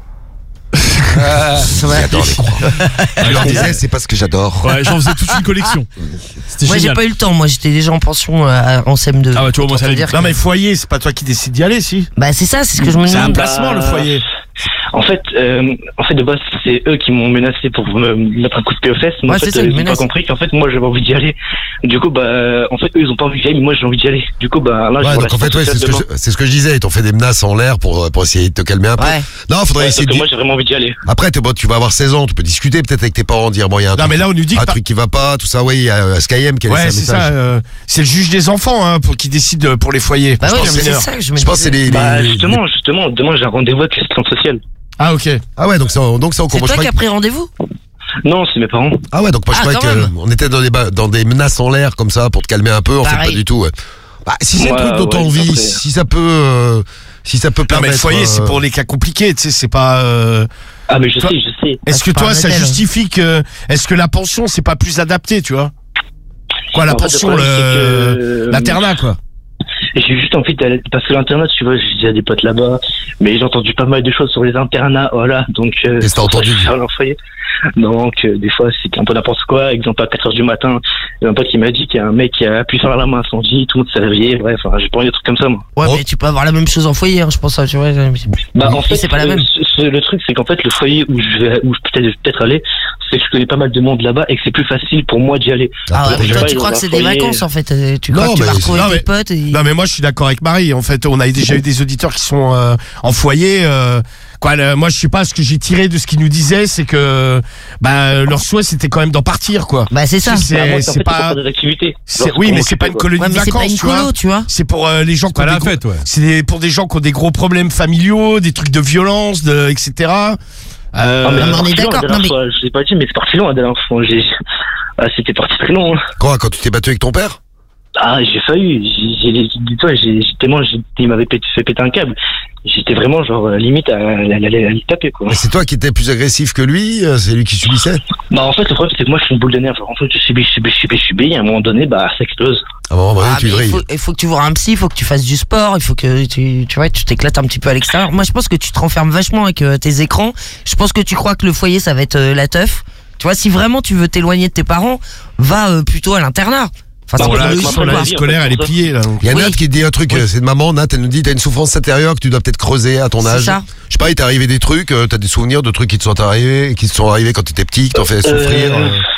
Ouais. J'adore les croix. Je leur disais, c'est pas ce que j'adore. Ouais, j'en faisais toute une collection. C'était Moi, j'ai génial. pas eu le temps. Moi, j'étais déjà en pension euh, en C M deux. Ah ouais, tu vois, moi, ça allait dire vite. Non, que- mais foyer, c'est pas toi qui décides d'y aller, si. Bah, c'est ça, c'est ce que je me C'est un demande. placement, le foyer. En fait, euh, en fait, de base, c'est eux qui m'ont menacé pour me mettre un coup de pied aux fesses. Mais Ouais, en c'est fait, ça, euh, une ils ont pas menace. compris qu'en fait, moi, j'avais envie d'y aller. Du coup, bah, en fait, eux, ils ont pas envie d'y aller, mais moi, j'ai envie d'y aller. Du coup, bah, là, Ouais, je donc en fait, ouais, c'est ce, que je, c'est ce que je disais. Ils t'ont fait des menaces en l'air pour, pour essayer de te calmer un peu. Ouais. Non, faudrait essayer de. moi, j'ai vraiment envie d'y aller. Après, t'es bon, tu vas avoir seize ans, tu peux discuter peut-être avec tes parents, dire bon, il y a un, Non, truc, mais là, on nous dit que un par- truc qui va pas, tout ça. Oui, il y a euh, Skyem qui a Ouais, laissé c'est un message. ça. euh, c'est le juge des enfants, hein, pour qui décide euh, pour les foyers. Bah Je ouais, pense non, mais que c'est c'est ça que je me Je pense que c'est disais. les. Bah, les- justement, justement, demain, j'ai un rendez-vous avec l'assistante sociale. Ah, ok. Ah ouais, donc c'est donc c'est en cours. C'est Moi, je toi qui croyais- as pris rendez-vous? Non, c'est mes parents. Ah ouais, donc moi je Ah, croyais quand même. qu'on était dans des ba- dans des menaces en l'air comme ça pour te calmer un peu. En fait, Pareil. pas du tout. Ouais. Bah, si c'est Ouais, le truc dont t'as ouais, envie, après- si ça peut, euh, si ça peut Non, permettre. mais le foyer, euh, c'est pour les cas compliqués, tu sais, c'est pas. euh, Ah, mais je Toi- sais, je sais. Est-ce Ah, que tu toi, parles ça d'hôtel, hein. justifie que. Est-ce que la pension, c'est pas plus adapté, tu vois? Quoi, la En fait, le pension, problème, le- c'est que- l'internat, quoi. J'ai juste envie d'aller, parce que l'internat, tu vois, j'ai déjà des potes là-bas, mais j'ai entendu pas mal de choses sur les internats, voilà, donc, euh, Qu'est-ce que t'as pour ça, entendu, je suis allé en foyer. Donc, euh, des fois, c'est un peu n'importe quoi. Exemple, à quatre heures du matin, il y a un pote qui m'a dit qu'il y a un mec qui a appuyé sur la lampe incendie, tout le monde s'est réveillé, bref, enfin, j'ai pas envie de trucs comme ça, moi. Ouais, Oh. mais tu peux avoir la même chose en foyer, hein, je pense, tu vois. Bah, en Et fait, c'est pas la euh, même. ce- ce- le truc, c'est qu'en fait, le foyer où je vais, où je peux peut-être peut-être aller, c'est que je connais pas mal de monde là-bas et que c'est plus facile pour moi d'y aller. Ah ouais, Attends, mais déjà- toi, tu dans crois un que c'est des foyer. vacances, en fait. euh, Tu Non, crois que tu mais vas c'est- retrouver non, tes mais- potes et... Non, mais moi, je suis d'accord avec Marie. En fait, on a déjà eu des auditeurs qui sont euh, en foyer. euh, quoi, le- moi, je sais pas ce que j'ai tiré de ce qu'ils nous disaient, c'est que bah, leur souhait, c'était quand même d'en partir, quoi. Bah, c'est ça. C'est- Bah, moi, en c'est fait, pas- pour faire des activités. C'est- Genre, oui, pour mais c'est pas une m'occuper, colonie Ouais, de mais c'est pas vacances, une tu vois. colo, tu vois. C'est pour euh, les gens qui Pas ont la des gros- fête, ouais. C'est pour des gens qui ont des gros problèmes familiaux, des trucs de violence, de, et cetera. Euh, Ah, mais Non, mais on est c'est parti loin, d'accord, la dernière non, mais- fois. Je l'ai pas dit, mais c'est parti loin la dernière fois. J'ai- Ah, c'était parti très long. hein. Quoi, quand tu t'es battu avec ton père? Ah, j'ai failli. J'ai, j'ai, dis-toi, j'ai, j'ai tellement, j'ai, il m'avait pété, fait péter un câble. J'étais vraiment genre euh, limite à, à, à, à, à lui taper, quoi. Mais c'est toi qui étais plus agressif que lui, euh, c'est lui qui subissait. Bah en fait, le problème c'est que moi je suis une boule de nerfs. En fait, je subis, je subis, je subis, je subis. Et à un moment donné, bah ça explose. À un moment donné, Ah, tu mais il, vrilles. faut, il faut que tu vois un psy, il faut que tu fasses du sport, il faut que tu, tu vois, tu t'éclates un petit peu à l'extérieur. Moi, je pense que tu te renfermes vachement avec euh, tes écrans. Je pense que tu crois que le foyer, ça va être euh, la teuf. Tu vois, si vraiment tu veux t'éloigner de tes parents, va euh, plutôt à l'internat. Enfin, Bah, c'est voilà, pas je logique, m'appelle quoi. la la vie vie, scolaire, en fait, elle est pour ça. pliée, là. Il y a Oui. Nat qui dit un truc, euh, c'est de maman, Nat, elle nous dit t'as une souffrance intérieure que tu dois peut-être creuser à ton C'est âge. ça. Je sais pas, il t'est arrivé des trucs, euh, t'as des souvenirs de trucs qui te sont arrivés, qui te sont arrivés quand t'étais petit, qui t'ont fait souffrir. Euh, euh.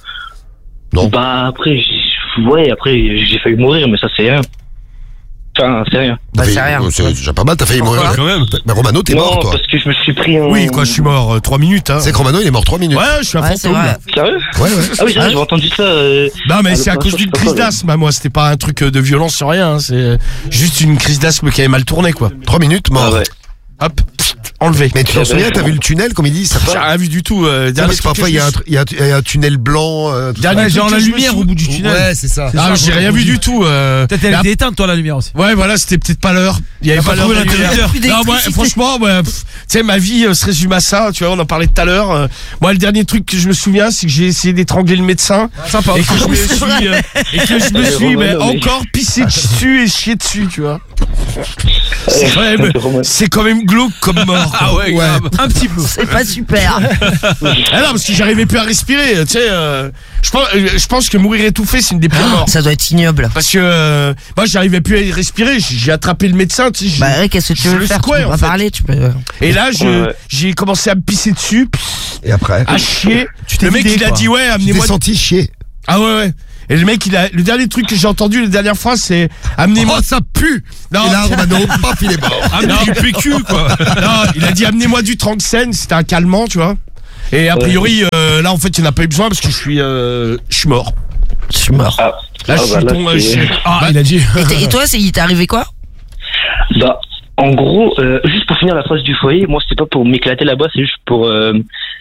Non. Bah après, j'ai- ouais, après j'ai failli mourir, mais ça c'est rien. Enfin, c'est rien. Bah, T'as c'est failli- rien. euh, C'est déjà pas mal, t'as failli Pourquoi mourir. Quand même. Mais Romano, t'es non, mort, toi. parce que je me suis pris un. Oui, quoi, je suis mort euh, trois minutes, hein. C'est que Romano, il est mort trois minutes. Ouais, je suis un Ouais, c'est fantôme. vrai. là. Sérieux? Ouais, ouais. Ah oui, c'est vrai, j'ai entendu ça. euh, Non, mais Ah, c'est le à cause premier d'une fois, je crise sais pas, d'asthme, hein, moi. C'était pas un truc euh, de violence sur rien. hein, C'est euh, juste une crise d'asthme qui avait mal tourné, quoi. Trois minutes, mort. Ah ouais. Hop, pfft, enlevé. Mais tu t'en souviens, t'as vu le tunnel, comme il dit, ça J'ai part. rien vu du tout. Euh, Non, dernier parce que truc parfois, que il y, a je un me tru- il y a un tu- il y a un tunnel blanc. euh, tout Dernier ça. truc genre que la je me lumière sou- au bout du tunnel. Ouais, c'est ça. Ah, j'ai rien vu du tout. euh. Peut-être elle Mais était éteinte, toi, la lumière aussi. Ouais, voilà, c'était peut-être pas l'heure. Il y avait T'as pas pas trouvé l'heure. de lumière. l'interrupteur. Plus Non, moi, d'électricité. franchement, ouais, pff, tu sais, ma vie euh, se résume à ça. Tu vois, on en parlait tout à l'heure. euh. Moi, le dernier truc que je me souviens, c'est que j'ai essayé d'étrangler le médecin Sympa. et que je me C'est suis, vrai. euh, et que je me Mais suis, mais Romano, mais- encore pissé dessus et chié dessus, tu vois. C'est quand même, c'est quand même glauque comme mort. Ah ouais, grave. Un petit peu. C'est pas super. Ah non, parce que j'arrivais plus à respirer. Tu sais, euh, je pense, je pense que mourir étouffé, c'est une des pires morts. Ça doit être ignoble. Parce que euh, moi, j'arrivais plus à y respirer. J'ai j'ai attrapé le médecin. Tu sais, j'ai- Bah ouais, qu'est-ce que tu je veux le faire? Tu secouais, peux en pas fait. parler, tu peux. Et là, je, Ouais. j'ai commencé à me pisser dessus, Et après à chier. Tu t'es Le mec, vidé, il a quoi. dit ouais, Tu t'es amenez-moi. senti chier. Ah ouais, ouais. Et le mec, il a, le dernier truc que j'ai entendu la dernière fois, c'est amenez-moi. Oh, ça pue. Non. Et là, Romano, paf, il est mort. Amener du P Q, quoi. Non, il a dit amenez-moi du Tranxène, c'était un calmant, tu vois. Et a priori, euh, là, en fait, il n'a pas eu besoin parce que je suis, euh, je suis mort. Je suis mort. Ah, Là, ah, je suis bah, là, tombé. c'est- je- Ah, Bah, il a dit. Et, t- et toi, c'est- il t'est arrivé quoi? Bah, en gros, euh, juste pour finir la phrase du foyer, moi, c'était pas pour m'éclater là-bas, c'est juste pour. euh,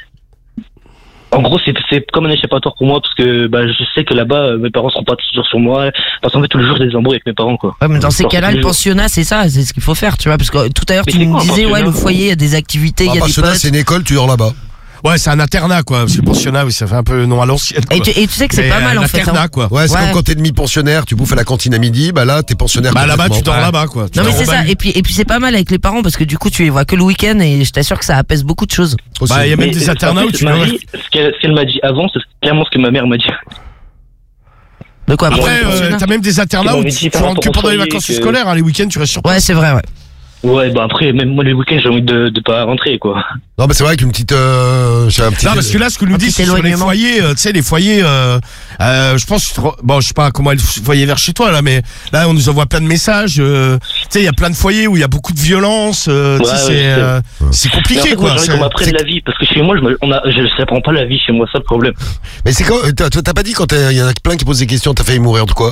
En gros, c'est c'est comme un échappatoire pour moi parce que bah, je sais que là-bas, euh, mes parents seront pas toujours sur moi. Parce qu'en fait, tous les jours, j'ai des embrouilles avec mes parents, quoi. Ouais, mais dans ces Genre, cas-là, tous le les jours. pensionnat, c'est ça, c'est ce qu'il faut faire, tu vois. Parce que tout à l'heure, Mais tu c'est me quoi un disais, ouais, pensionnat le foyer, il y a des activités, il y a des Pensionnat, potes. c'est une école, tu dors là-bas. Ouais, c'est un internat, quoi. Parce que pensionnat, oui, ça fait un peu non à l'ancienne. Et quoi. tu, et tu sais que c'est Mais, pas mal euh, en fait. L'internat, hein. quoi. Ouais, c'est Ouais. comme quand t'es demi-pensionnaire, tu bouffes à la cantine à midi, bah là, t'es pensionnaire. Bah là-bas, tu complètement. dors Ouais. là-bas, quoi. Tu Non mais dors c'est au ça, bahut. et puis, et puis c'est pas mal avec les parents parce que du coup tu les vois que le week-end et je t'assure que ça apaise beaucoup de choses. Aussi. Bah, il y a même Mais, des euh, internats en où fait, tu ma dors. vie, ce qu'elle ce qu'elle m'a dit avant, c'est clairement ce que ma mère m'a dit. De quoi? pour Après, le euh, pensionnat t'as même des internats Ils où m'ont tu, dit, tu par rentres que rapport au pendant les foyer, vacances que- scolaires, hein, les week-ends, tu restes sur place. Ouais, c'est vrai, ouais. Ouais, bah après, même moi, les week-ends, j'ai envie de, de pas rentrer, quoi. Non, mais c'est vrai qu'une petite. Euh, j'ai un petit. Non, parce que là, ce que nous Un dit, petit c'est sur les éloignement. foyers, euh, tu sais, les foyers, euh, euh, je pense, bon, je sais pas comment est le foyer vers chez toi, là, mais là, on nous envoie plein de messages, euh, tu sais, il y a plein de foyers où il y a beaucoup de violence, euh, tu sais, Ouais, c'est, ouais, je sais. euh, c'est Mais en compliqué, fait, moi, quoi. j'ai envie C'est- qu'on m'apprenne la vie, parce que chez moi, je, me, on a, je, ça prend pas la vie chez moi, ça le problème. Mais c'est quand. T'as t'as pas dit quand t'as- il y en a plein qui posent des questions, t'as failli mourir de quoi?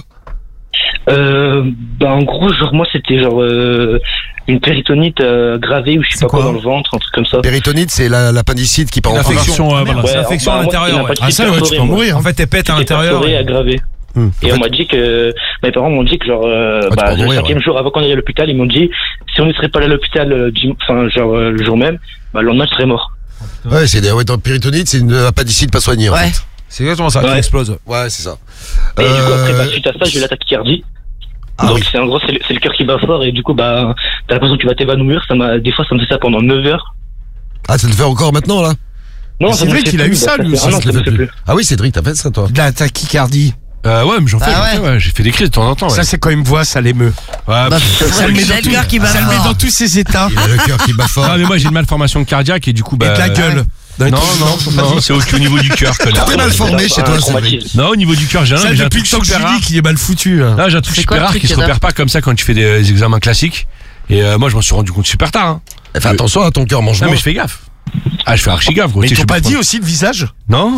Euh, bah en gros, genre moi, c'était genre euh, une péritonite euh, gravée ou je sais pas quoi, quoi dans le ventre, un truc comme ça. Péritonite, c'est la- l'appendicite qui part en L'infection, infection. euh, voilà. Ouais, C'est l'infection bah, à moi, l'intérieur. il m'a ouais. pas Ah, ça, ouais, tu perforé, peux moi. mourir. En fait, t'es pète à J'étais l'intérieur. perforé, ouais. aggravé. Hum. Et on m'a dit que mes parents m'ont dit que genre euh, tu peux bah, en le mourir, cinquième ouais. jour avant qu'on aille à l'hôpital, ils m'ont dit si on ne serait pas allé à l'hôpital, euh, dim- enfin genre euh, le jour même, bah le lendemain je serais mort. Ouais, c'est des. Ouais, dans péritonite, c'est une appendicite pas soignée. En Ouais. fait. C'est exactement ça, qui Ouais. explose. Ouais, c'est ça. Et du coup après Euh, bah, suite à ça, j'ai eu la tachycardie. Ah Donc oui. c'est en gros c'est le, c'est le cœur qui bat fort et du coup bah t'as l'impression que tu vas t'évanouir. Ça m'a des fois ça me fait ça pendant neuf heures. Ah, ça le fait encore maintenant, là? Non, Mais ça c'est me vrai fait qu'il a plus, eu ça, bah, lui fait aussi, un an ça que le ça me fait fait plus. plus. Ah oui, Cédric, t'as fait ça, toi? De la tachycardie. Euh, ouais, mais j'en fais, Ah j'en fais, ouais. J'ai fait des crises de temps en temps. Ouais. Ça, c'est quand il me voit, ça l'émeut. Ouais, Bah, pff, Ça le met il a dans le cœur qui bat Ça le met fort. dans tous ses états. Il a le cœur qui bat fort. non, mais moi j'ai une malformation cardiaque et du coup, bah. Et de la gueule. Non, non, non, c'est au au niveau du cœur, connard. T'es mal formé chez Un toi, Cédric. traumatisme. Non, au niveau du cœur, j'ai un, Ça, j'ai un depuis truc le temps que je super lui rare. dis qu'il est mal foutu. hein. Là, j'ai un truc C'est super quoi le rare truc qui se que t'as repère pas comme ça quand tu fais des examens classiques. Et euh, moi, je m'en suis rendu compte super tard. Hein. Fais attention à ton cœur, mange Non, moins. mais je fais gaffe. Ah, je fais archi gaffe, gros. Mais Tu ils sais, t'ont je pas suis dit aussi le visage Non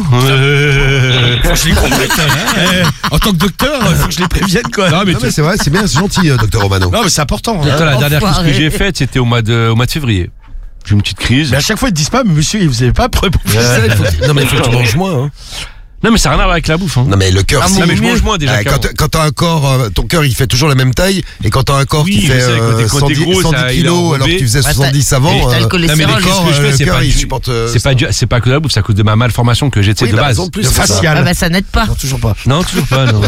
euh... Faut que je les complète. Eh, En tant que docteur, faut que je les prévienne, quoi. Non, mais, Non, mais c'est vrai, c'est bien, c'est gentil, euh, docteur Romano. Non, mais c'est important. hein. Attends, la dernière crise Enfoiré. que j'ai faite, c'était au mois de, au mois de février. J'ai eu une petite crise. Mais à chaque fois, ils te disent pas, mais monsieur, vous avez pas répondu. Ça, il faut que- Non, mais il faut que tu manges moins. Hein. Non, mais ça n'a rien à voir avec la bouffe. Hein. Non, mais le cœur, Ah, c'est. Non, mais je mange moins déjà. Ah, quand qu'avant. t'as- quand t'as un corps, euh, ton cœur il fait toujours la même taille, et quand t'as un corps Oui, qui je fait sais, quand euh, t'es- quand t'es cent dix gros, cent dix ça, il a kilos enrobé. alors que tu faisais Ouais, t'as- soixante-dix avant, et t'as le euh, Non, mais cholestérol. les le crises corps, que je euh, fais, le c'est cœur, pas il du- supporte. euh, C'est pas, du- c'est pas que de la bouffe, c'est à cause de ma malformation que j'ai tu sais, Oui, de il a base. raison de plus, Le c'est ça. facial. Ah bah ça n'aide pas. Non, toujours pas. Non, toujours pas, non.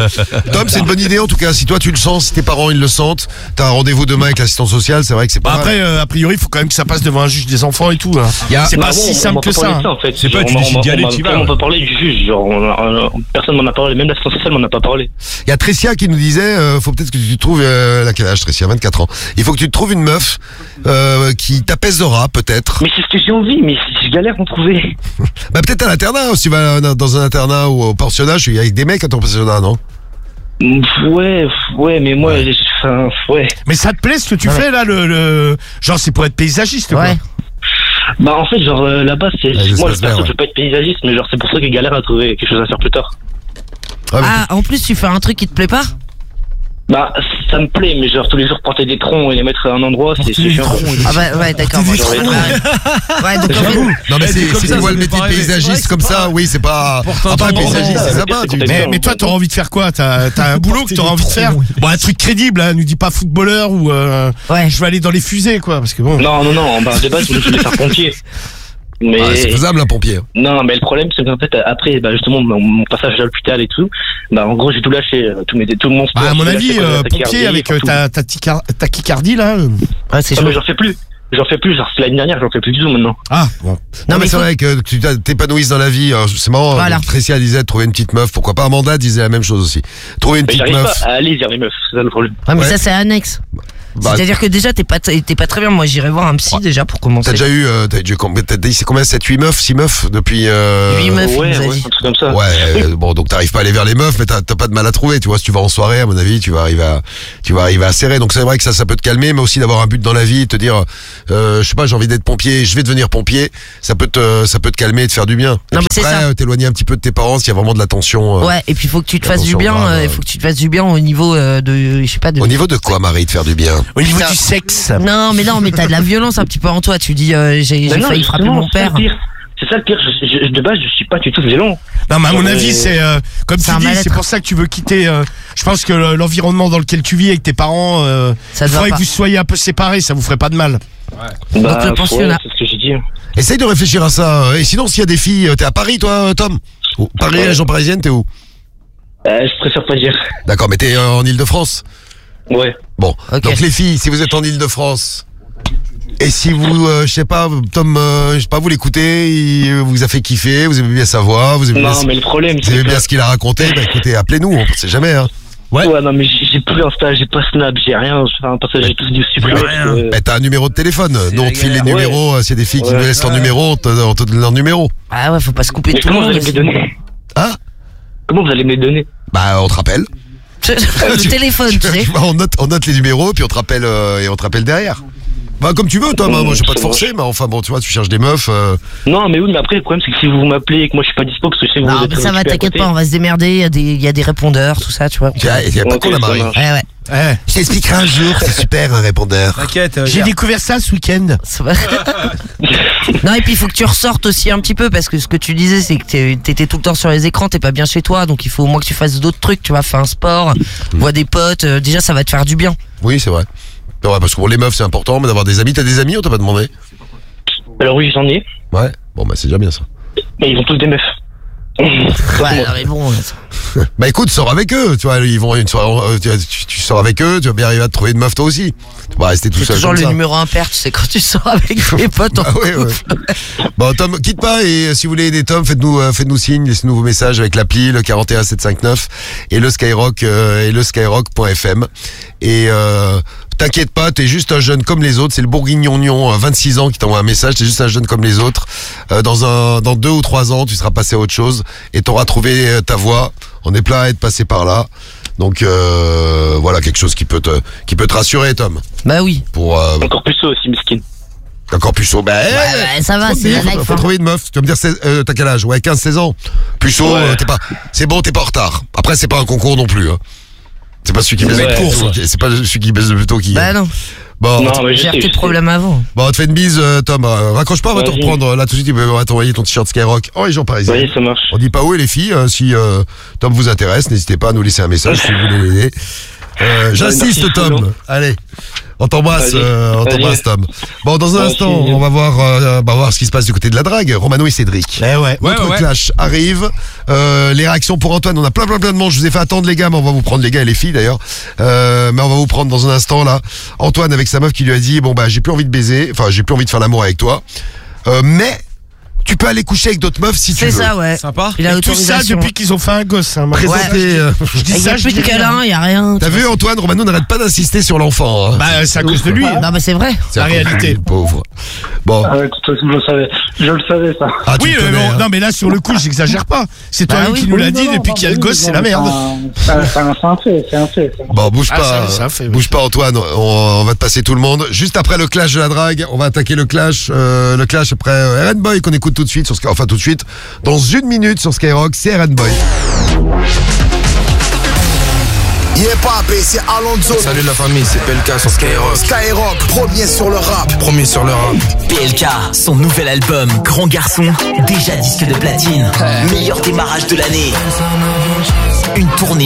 Tom, c'est une bonne idée en tout cas. Si toi tu le sens, si tes parents ils le sentent, t'as un rendez-vous demain avec l'assistant social, c'est vrai que c'est pas Bah, mal. après, euh, a priori, il faut quand même que ça passe devant un juge des enfants et tout. hein. Il y a- C'est Bah pas bon, si on simple m'a que pas parlé ça. de hein. en fait. C'est pas, On tu m'a- décides on m'a- d'y aller, on m'a t'y vas, vraiment ouais. pas parlé du juge. Genre, on a- on a- personne m'en a parlé, même l'assistant social m'en a pas parlé. Il y a Tressia qui nous disait, euh, faut peut-être que tu trouves, euh, elle a quel âge Tressia, vingt-quatre ans. Il faut que tu te trouves une meuf euh, qui t'apaisera peut-être. Mais c'est ce que j'ai envie, mais je galère à en trouver. Bah peut-être à l'internat, si tu vas dans un internat ou au pensionnat, je suis avec des mecs à ton pensionnat, non? Ouais, ouais, mais moi, j'ai- enfin, ouais. Mais ça te plaît ce que tu fais là, le, le... genre c'est pour être paysagiste quoi. Ouais. Bah en fait, genre euh, là-bas, c'est Ouais, moi, l'espace le perso, vert, je veux pas être paysagiste, mais genre c'est pour ça que je galère à trouver quelque chose à faire plus tard. Ouais, mais- Ah, en plus tu fais un truc qui te plaît pas? Bah ça me plaît, mais genre tous les jours porter des troncs et les mettre à un endroit, c'est c'est chiant. Ah bah ouais, d'accord. moi, J'aurais- j'aurais- Ouais, donc en fait, Non mais Eh, c'est dit comme si ça, tu vois ça le fait métier de pas rêver. paysagiste C'est vrai comme que c'est ça, pas- oui c'est pas. Pourtant, Après attends, paysagiste non, c'est non, sympa. c'est tu- contexte. Mais, mais toi, t'auras envie de faire quoi? T'as t'as un boulot que t'auras envie de faire? Bon, un truc crédible, hein. Nous dis pas footballeur ou euh, ouais. je vais aller dans les fusées, quoi. Parce que bon. Non, non, non, bah de base, je voulais faire pompier. Mais Ah, c'est faisable, un pompier. non, mais le problème c'est qu'en fait après, bah justement mon, mon passage à l'hôpital et tout, bah en gros j'ai tout lâché, euh, tout, mes, tout mon sport. Bah, à mon j'ai avis, lâché, euh, la tachycardie pompier et avec euh, tout. ta, ta ticar- tachycardie là. euh. Ouais, c'est Ah, chaud. mais j'en fais plus. J'en fais plus, genre c'est l'année dernière, j'en fais plus du tout maintenant. Ah bon. Non, mais mais c'est faut- vrai que tu t'as- t'épanouisses dans la vie. Alors, c'est marrant. Voilà. euh, Tricia disait de trouver une petite meuf. Pourquoi pas? Amanda disait la même chose aussi. Trouver une Mais petite j'arrive meuf. pas à aller vers les meufs, c'est ça le problème. Ouais, mais Ouais. ça, c'est annexe. Bah, C'est-à-dire que déjà, t'es pas, t'es pas très bien. Moi, j'irai voir un psy déjà pour commencer. T'as déjà eu, euh, t'as déjà, t'as dit, c'est combien, sept, huit meufs, six meufs depuis, euh... Huit meufs, il Ouais, nous a ouais, dit. un truc comme ça. Ouais, euh, bon, donc t'arrives pas à aller vers les meufs, mais t'as t'as pas de mal à trouver, tu vois. Si tu vas en soirée, à mon avis, tu vas arriver à, tu vas arriver à serrer. Donc c'est vrai que ça, ça peut te calmer, mais aussi d'avoir un but dans la vie, te dire, euh, je sais pas, j'ai envie d'être pompier, je vais devenir pompier. Ça peut te, ça peut te calmer et te faire du bien. Non, Et mais puis c'est après, ça. euh, t'éloigner un petit peu de tes parents s'il y a vraiment de la tension. euh, Ouais, et puis il faut que tu te fasses du attention bien. grave, euh, Il ouais. faut que tu te fasses du bien au niveau euh, de, je sais pas de. Au niveau de quoi, Marie, de faire du bien? Au niveau Putain. du sexe. Non, mais non, mais t'as de la violence un petit peu en toi. Tu dis, euh, j'ai Mais j'ai non, failli frapper justement, mon c'est ça père. le pire. C'est ça le pire. Je, je- de base, je suis pas du tout violent. Non, mais à mon Euh, avis, c'est euh, comme c'est tu un dis, mal-être. c'est pour ça que tu veux quitter. euh, je pense que le- l'environnement dans lequel tu vis avec tes parents, euh, Ça il te va faudrait pas. que vous soyez un peu séparés, ça vous ferait pas de mal. Bah, le ouais, pensionnat. c'est ce que j'ai dit. Essaye de réfléchir à ça. Et sinon, s'il y a des filles, t'es à Paris, toi, Tom? Ou Paris, Ouais. région parisienne, t'es où? Euh, je préfère pas dire. D'accord, mais t'es euh, en Île-de-France? Ouais. Bon, Ok. donc les filles, si vous êtes en Île-de-France, et si vous, euh, je sais pas, Tom, euh, je sais pas, vous l'écoutez, il euh, vous a fait kiffer, vous aimez bien sa voix, vous aimez, bien, Non, mais le problème, vous c'est aimez que... bien ce qu'il a raconté, bah écoutez, appelez-nous, on sait jamais, hein. Ouais. Ouais, non, mais j'ai j'ai plus Insta, j'ai pas Snap, j'ai rien. Enfin, parce que j'ai tout dû supprimer. parce que- Bah, t'as un numéro de téléphone, nous on te file les galère. numéros, euh, s'il y a des filles qui Ouais. nous laissent leur numéro, on te, on te donne leur numéro. Ah ouais, faut pas se couper de Mais tout le comment vous monde. allez me les donner Hein? Comment vous allez me les donner Bah on te rappelle. Le téléphone, tu sais. on, note, on note les numéros, puis on te rappelle, euh, et on te rappelle derrière. Bah comme tu veux, Tom, hein, moi je vais pas te forcer, mais enfin bon, tu vois, tu cherches des meufs. euh, Non, mais oui, mais après, le problème, c'est que si vous m'appelez et que moi je suis pas dispo, parce que je sais que vous Non, êtes mais ça va, occupé à t'inquiète côté. pas, on va se démerder. Il y a des, il y a des répondeurs, tout ça, tu vois. Il y a, il y a pas Ok, qu'on la ça Marie. marche. Ouais, ouais. Ouais. Je t'expliquerai un jour, c'est super un répondeur. T'inquiète. euh, J'ai hier- découvert ça ce week-end. Ça va. Non, et puis il faut que tu ressortes aussi un petit peu parce que ce que tu disais, c'est que t'es- t'étais tout le temps sur les écrans, t'es pas bien chez toi, donc il faut au moins que tu fasses d'autres trucs, tu vois, fais un sport, vois des potes, euh, déjà ça va te faire du bien. Oui, c'est vrai. C'est vrai, parce que pour les meufs, c'est important, mais d'avoir des amis. T'as des amis, on t'a pas demandé? Alors oui, j'en ai, Ouais. Bon, bah, c'est déjà bien ça. mais ils ont tous des meufs. Ouais, non, mais bon. euh, Bah, écoute, sors avec eux. Tu vois, ils vont à une soirée, euh, tu, tu- tu sors avec eux, tu vas bien arriver à te trouver une meuf toi aussi. Tu vas rester tout C'est seul. toujours comme le ça. numéro impair, tu sais, quand tu sors avec tes potes en Ah ouais, ouais. Bon, Tom, quitte pas, et euh, si vous voulez aider Tom, faites-nous, euh, faites-nous signe, laissez-nous vos messages avec l'appli, le quarante et un sept cent cinquante-neuf, et le Skyrock, euh, et le Skyrock point F M. Et, euh, t'inquiète pas, t'es juste un jeune comme les autres, c'est le bourguignonnion, euh, vingt-six ans, qui t'envoie un message, t'es juste un jeune comme les autres. Euh, dans un, dans deux ou trois ans, tu seras passé à autre chose, et t'auras trouvé euh, ta voie. On est plein à être passé par là. Donc, euh, voilà, quelque chose qui peut te, qui peut te rassurer, Tom. Bah oui. Pour, euh, Encore plus ça aussi, miskin. encore plus chaud. Bah, Ouais, ouais, ça va, faut, c'est la faut, life. faut hein. trouver une meuf. Tu vas me dire, seize, euh, t'as quel âge? Ouais, quinze seize ans. Puceau, Ouais. euh, t'es pas, c'est bon, t'es pas en retard. Après, c'est pas un concours non plus, hein. C'est pas celui qui baise Ouais. le plus tôt, qui- c'est pas celui qui baise le plus tôt qui. Bah non, Bon, Non, on te- mais je gère sais, tes je sais. problèmes avant. bon, on te fait une bise, euh, Tom. Euh, raccroche pas, on va te Vas-y. reprendre. Là, tout de suite, on va t'envoyer ton t-shirt Skyrock. Oh, les gens parisiens. Oui, ça marche. On dit pas où est les filles. euh, si euh, Tom vous intéresse, n'hésitez pas à nous laisser un message si vous voulez l'aider. Euh, J'insiste, merci, Tom. Flo. Allez, on t'embrasse, Vas-y. euh, on Vas-y. t'embrasse, Tom. Bon, dans un Vas-y. instant, on va voir, euh, bah, voir ce qui se passe du côté de la drague. Romano et Cédric. Eh ouais. Notre ouais, ouais. clash arrive. Euh, les réactions pour Antoine, on a plein plein plein de monde. Je vous ai fait attendre les gars, mais on va vous prendre les gars et les filles d'ailleurs. Euh, mais on va vous prendre dans un instant là. Antoine avec sa meuf qui lui a dit bon bah j'ai plus envie de baiser, enfin j'ai plus envie de faire l'amour avec toi. Euh, mais tu peux aller coucher avec d'autres meufs si tu C'est veux. ça, ouais. Sympa. Il a Et tout ça l'autorisation. depuis qu'ils ont fait un gosse. Hein, moi. Présenter. euh, Je dis Il y ça, a je plus de dis rien. câlins, il y a rien. T'as tu vu vois. Antoine, Romano n'arrête pas d'insister sur l'enfant. Hein. Bah, c'est à cause de lui. Non, mais c'est vrai. C'est la à cause de réalité. lui, le pauvre. Bon. Ah ouais, de toute façon, je le savais. Je le savais, ça. Ah, tu Oui, le euh, connais, bon, hein. non, mais là, sur le coup, j'exagère pas. C'est toi Bah oui. qui nous l'a Oui, dit, non, depuis non, qu'il y a le oui, gosse, non, c'est la mais merde. C'est un, c'est un, c'est un fait, c'est un fait. ça. Bon, bouge Ah, pas, ça, ça fait, oui. bouge pas Antoine, on, on va te passer tout le monde. Juste après le clash de la drague, on va attaquer le clash, euh, le clash après euh, R N Boy qu'on écoute tout de suite sur Sky- enfin tout de suite, dans une minute sur Skyrock, c'est R N Boy. Yeah papé, c'est Alonso. Salut la famille, c'est P L K sur Skyrock. Skyrock, premier sur le rap. Premier sur le rap. P L K, son nouvel album Grand Garçon, déjà disque de platine. Meilleur démarrage de l'année. Une tournée